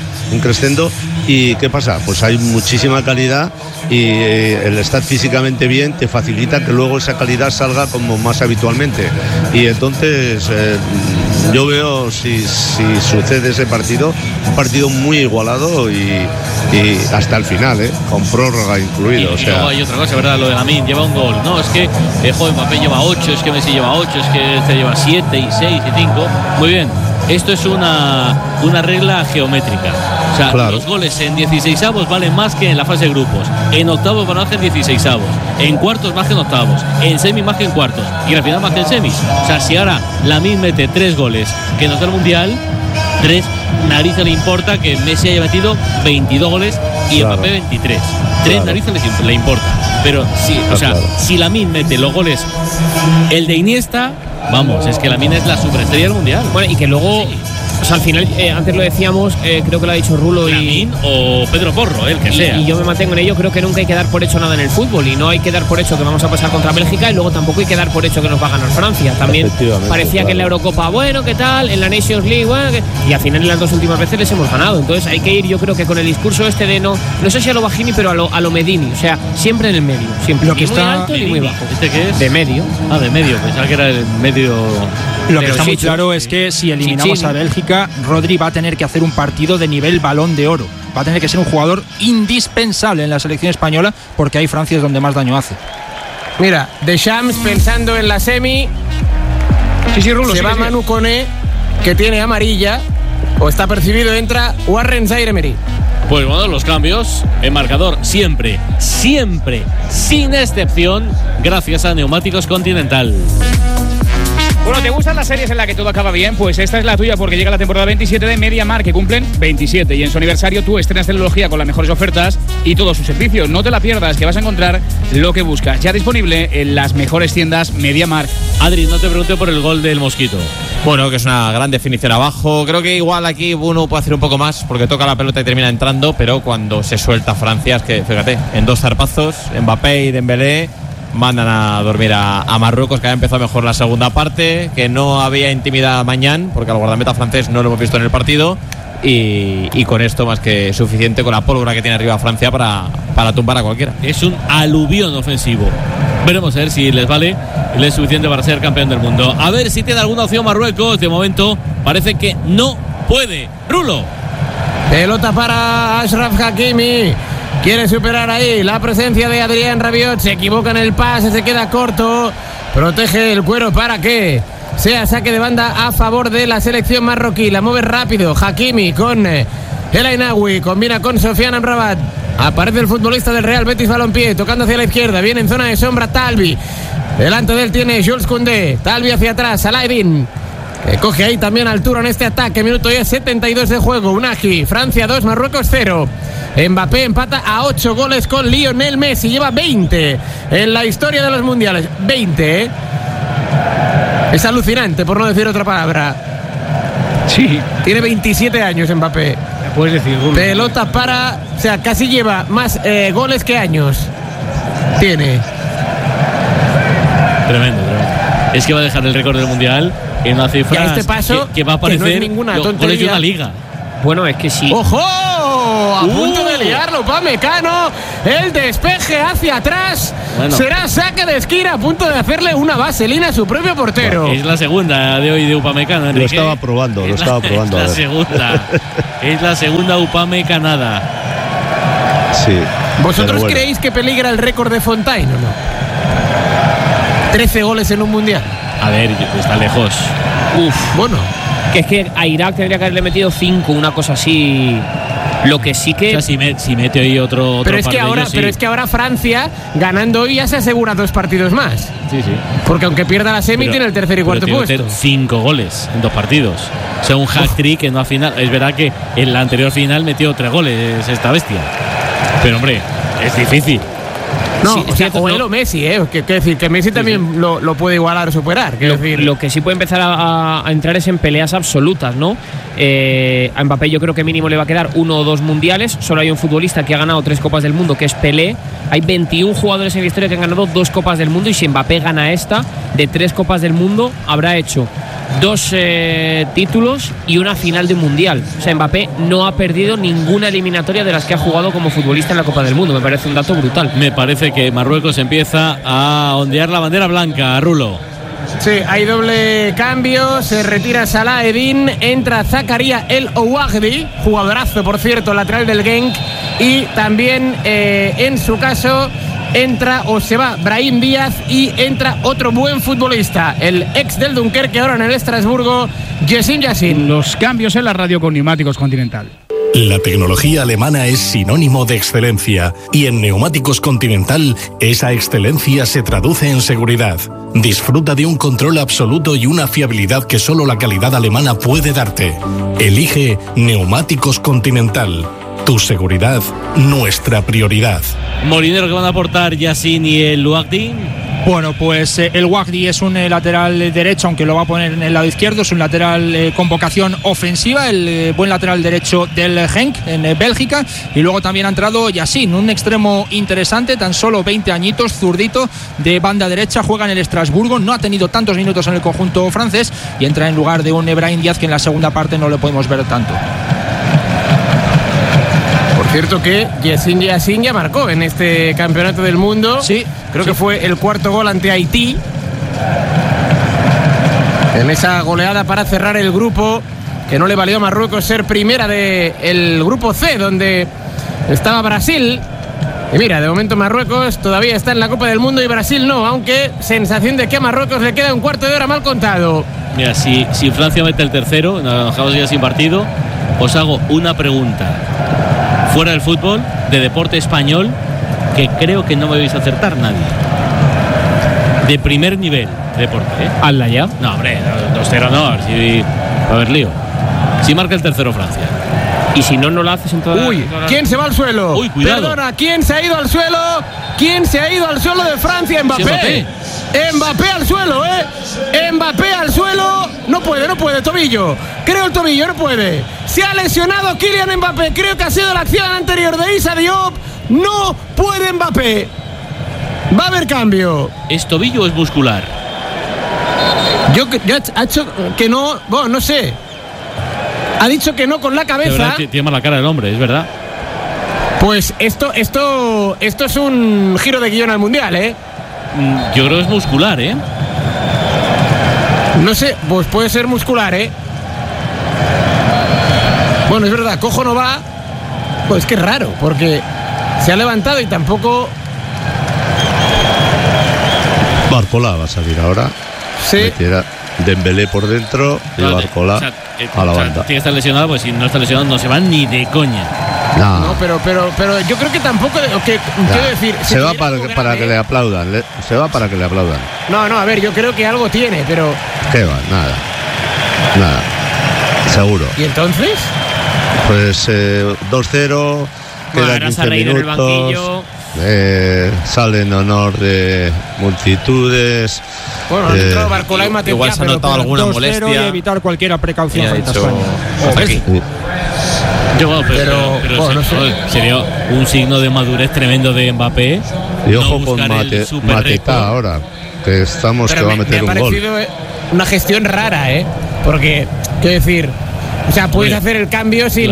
S5: y ¿qué pasa? Pues hay muchísima calidad y el estar físicamente bien te facilita que luego esa calidad salga como más habitualmente. Y entonces yo veo, si sucede ese partido, un partido muy igualado y hasta el final, con prórroga incluido.
S25: Y luego hay otra cosa, ¿verdad? Lo de Lamine, lleva un gol. No, es que Mbappé lleva 8, es que Messi lleva 8, es que este lleva 7 y 6 y 5. Muy bien. Esto es una regla geométrica. O sea, los goles en 16avos valen más que en la fase de grupos. En octavos van más que en 16avos. En cuartos más que en octavos. En semis más que en cuartos. Y en la final más que en semis. O sea, si ahora Lamine mete 3 goles que en el mundial, 3 narices le importa que Messi haya metido 22 goles y Mbappé 23. 3 narices le importa. Pero sí, si Lamine mete los goles, el de Iniesta, vamos, es que Lamine es la superestrella del mundial.
S7: Bueno, y que luego... O sea, al final, antes lo decíamos, creo que lo ha dicho Rulo
S25: Lamine o Pedro Porro, el que sea.
S7: Y yo me mantengo en ello, creo que nunca hay que dar por hecho nada en el fútbol. Y no hay que dar por hecho que vamos a pasar contra Bélgica y luego tampoco hay que dar por hecho que nos va a ganar Francia. También parecía que en la Eurocopa, bueno, ¿qué tal? En la Nations League, bueno, y al final en las 2 últimas veces les hemos ganado. Entonces hay que ir, yo creo que con el discurso de no sé si a lo Bajini, pero a lo Medini. O sea, siempre en el medio. Siempre.
S4: Lo que
S7: ni
S4: está
S7: muy alto ni muy bajo.
S25: ¿Este qué es?
S7: De medio.
S25: De medio. Pensaba que era el medio...
S4: Lo que está muy claro es que si eliminamos a Bélgica, Rodri va a tener que hacer un partido de nivel Balón de Oro. Va a tener que ser un jugador indispensable en la selección española, porque ahí Francia es donde más daño hace.
S7: Mira, Deschamps pensando en la semi.
S4: Sí, Rulo.
S7: Se va Manu Koné, que tiene amarilla, o está percibido, entra Warren Zaïre-Emery.
S25: Pues bueno, los cambios en marcador siempre, sin excepción, gracias a Neumáticos Continental.
S24: Bueno, ¿te gustan las series en las que todo acaba bien? Pues esta es la tuya, porque llega la temporada 27 de MediaMarkt, que cumplen 27, y en su aniversario tú estrenas tecnología con las mejores ofertas y todos sus servicios. No te la pierdas, que vas a encontrar lo que buscas. Ya disponible en las mejores tiendas MediaMarkt.
S25: Adri, no te pregunté por el gol del Mosquito.
S3: Bueno, que es una gran definición abajo. Creo que igual aquí uno puede hacer un poco más, porque toca la pelota y termina entrando, pero cuando se suelta Francia, es que, fíjate, en 2 zarpazos, Mbappé y Dembélé mandan a dormir a Marruecos, que había empezado mejor la segunda parte, que no había intimidad mañana, porque al guardameta francés no lo hemos visto en el partido, y con esto más que suficiente, con la pólvora que tiene arriba Francia para tumbar a cualquiera.
S25: Es un aluvión ofensivo. Veremos a ver si les vale y les es suficiente para ser campeón del mundo. A ver si tiene alguna opción Marruecos. De momento parece que no puede. Rulo.
S7: Pelota para Achraf Hakimi. Quiere superar ahí la presencia de Adrien Rabiot. Se equivoca en el pase, se queda corto. Protege el cuero para que sea saque de banda a favor de la selección marroquí. La mueve rápido Hakimi con El Ainaoui, combina con Sofiane Amrabat. Aparece el futbolista del Real Betis Balompié, tocando hacia la izquierda, viene en zona de sombra Talbi. Delante de él tiene Jules Koundé, Talbi hacia atrás, Alaidin, que coge ahí también altura en este ataque. Minuto ya 72 de juego. Unagi, Francia 2, Marruecos 0. Mbappé empata a 8 goles con Lionel Messi. Lleva 20 en la historia de los mundiales. 20, ¿eh? Es alucinante, por no decir otra palabra.
S24: Sí.
S7: Tiene 27 años Mbappé.
S24: Puedes decir,
S7: pelota para... O sea, casi lleva más goles que años. Tiene.
S25: Tremendo. Es que va a dejar el récord del mundial en una cifra
S7: este paso
S25: que va a aparecer
S7: que no es ninguna tontería.
S25: Goles de una liga.
S7: Bueno, es que sí. ¡Ojo! A punto de liarlo Upamecano. El despeje hacia atrás. Bueno. Será saque de esquina, a punto de hacerle una vaselina a su propio portero.
S25: Bueno, es la segunda de hoy de Upamecano, Enrique.
S5: Lo estaba probando.
S25: Es la segunda. Es la segunda Upamecanada.
S5: Sí.
S7: ¿Vosotros creéis que peligra el récord de Fontaine o no? 13 goles en un mundial.
S25: A ver, está lejos.
S7: Bueno.
S6: Que es que a Irak tendría que haberle metido 5, una cosa así. Lo que sí que...
S25: O sea, si mete hoy otro
S7: pero es que ahora, sí. Pero es que ahora Francia, ganando hoy, ya se asegura 2 partidos más.
S25: Sí.
S7: Porque aunque pierda la semi, tiene el tercer y cuarto puesto.
S25: 5 goles en 2 partidos. O sea, un hat-trick en una final. Es verdad que en la anterior final metió 3 goles esta bestia. Pero, hombre, es difícil.
S7: No, sí, o él o Messi, que decir que Messi también lo puede igualar o superar. Decir.
S6: Lo que sí puede empezar a entrar es en peleas absolutas, ¿no? A Mbappé yo creo que mínimo le va a quedar 1 o 2 mundiales. Solo hay un futbolista que ha ganado 3 Copas del Mundo, que es Pelé. Hay 21 jugadores en la historia que han ganado 2 Copas del Mundo, y si Mbappé gana esta, de 3 Copas del Mundo, habrá hecho 2 títulos y una final de mundial. O sea, Mbappé no ha perdido ninguna eliminatoria de las que ha jugado como futbolista en la Copa del Mundo. Me parece un dato brutal.
S25: Me parece que Marruecos empieza a ondear la bandera blanca, Rulo.
S7: Sí, hay doble cambio. Se retira Salah Eddin, entra Zakaria El Ouagdi, jugadorazo por cierto, lateral del Genk. Y también en su caso entra o se va Brahim Díaz, y entra otro buen futbolista, el ex del Dunkerque, ahora en el Estrasburgo, Yassin Yassin.
S24: Los cambios en la radio con Neumáticos Continental.
S9: La tecnología alemana es sinónimo de excelencia, y en Neumáticos Continental esa excelencia se traduce en seguridad. Disfruta de un control absoluto y una fiabilidad que solo la calidad alemana puede darte. Elige Neumáticos Continental. Tu seguridad, nuestra prioridad.
S25: Molinero, que van a aportar Yassin y el Ouagdi.
S10: Bueno, pues el Ouagdi es un lateral derecho, aunque lo va a poner en el lado izquierdo. Es un lateral con vocación ofensiva, el buen lateral derecho del Genk en Bélgica. Y luego también ha entrado Yassin, un extremo interesante, tan solo 20 añitos, zurdito, de banda derecha, juega en el Estrasburgo. No ha tenido tantos minutos en el conjunto francés y entra en lugar de un Brahim Díaz, que en la segunda parte no le podemos ver tanto.
S7: Cierto que Yassin Yassin ya marcó en este campeonato del mundo.
S10: Sí.
S7: Creo que fue el 4º gol ante Haití. En esa goleada para cerrar el grupo, que no le valió a Marruecos ser primera del grupo C, donde estaba Brasil. Y mira, de momento Marruecos todavía está en la Copa del Mundo y Brasil no, aunque sensación de que a Marruecos le queda un cuarto de hora mal contado.
S25: Mira, si Francia mete el tercero, nos dejamos ya sin partido, os hago una pregunta. Fuera del fútbol, de deporte español, que creo que no me vais a acertar nadie. De primer nivel de deporte, ¿eh?
S6: Hazla ya.
S25: No, hombre, 2-0 no, si va a haber lío. Si marca el tercero Francia.
S6: Y si no lo haces en toda
S7: Uy, ¿quién se va al suelo?
S25: Uy, cuidado.
S7: Perdona, ¿quién se ha ido al suelo? ¿Quién se ha ido al suelo de Francia? Mbappé. Mbappé al suelo, Mbappé al suelo. No puede, tobillo. Creo el tobillo, no puede. Se ha lesionado Kylian Mbappé. Creo que ha sido la acción anterior de Issa Diop. No puede Mbappé. Va a haber cambio.
S25: ¿Es tobillo o es muscular?
S7: Ya ha hecho que no. Bueno, no sé. Ha dicho que no con la cabeza.
S25: Tiene mala cara el hombre, es verdad.
S7: Pues esto es un giro de guión al mundial,
S25: Yo creo que es muscular,
S7: No sé, pues puede ser muscular, Bueno, es verdad, cojo no va. Pues que es raro, porque se ha levantado y tampoco.
S5: Barcola va a salir ahora.
S7: Sí.
S5: Dembélé por dentro y Barcola a la banda.
S25: Tiene que estar lesionado, pues si no está lesionado no se van ni de coña.
S6: No, pero yo creo que tampoco. Quiero decir.
S5: Se va para que le aplaudan. Se va para que le aplaudan.
S6: No, a ver, yo creo que algo tiene, pero.
S5: ¿Qué va? Nada. Seguro.
S6: ¿Y entonces?
S5: Pues 2-0. Quedan 15 minutos. Sale en honor de multitudes.
S6: Bueno, han entrado Barcola y Mateo.
S3: Igual se ha notado alguna molestia.
S10: Y evitar cualquier precaución frente a España.
S25: Pero no sé. Sería un signo de madurez tremendo de Mbappé.
S5: Y ojo con Mateta ahora, que estamos que va a meter un gol.
S6: Me ha parecido una gestión rara, porque, quiero decir, o sea, puedes hacer el cambio sin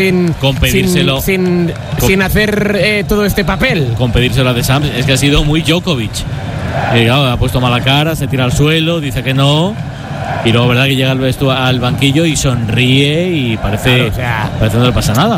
S6: hacer todo este papel.
S25: Con pedírselo a De Sams, es que ha sido muy Djokovic. Claro, ha puesto mala cara, se tira al suelo, dice que no. Y luego, verdad, que llega al banquillo y sonríe y parece que no le pasa nada.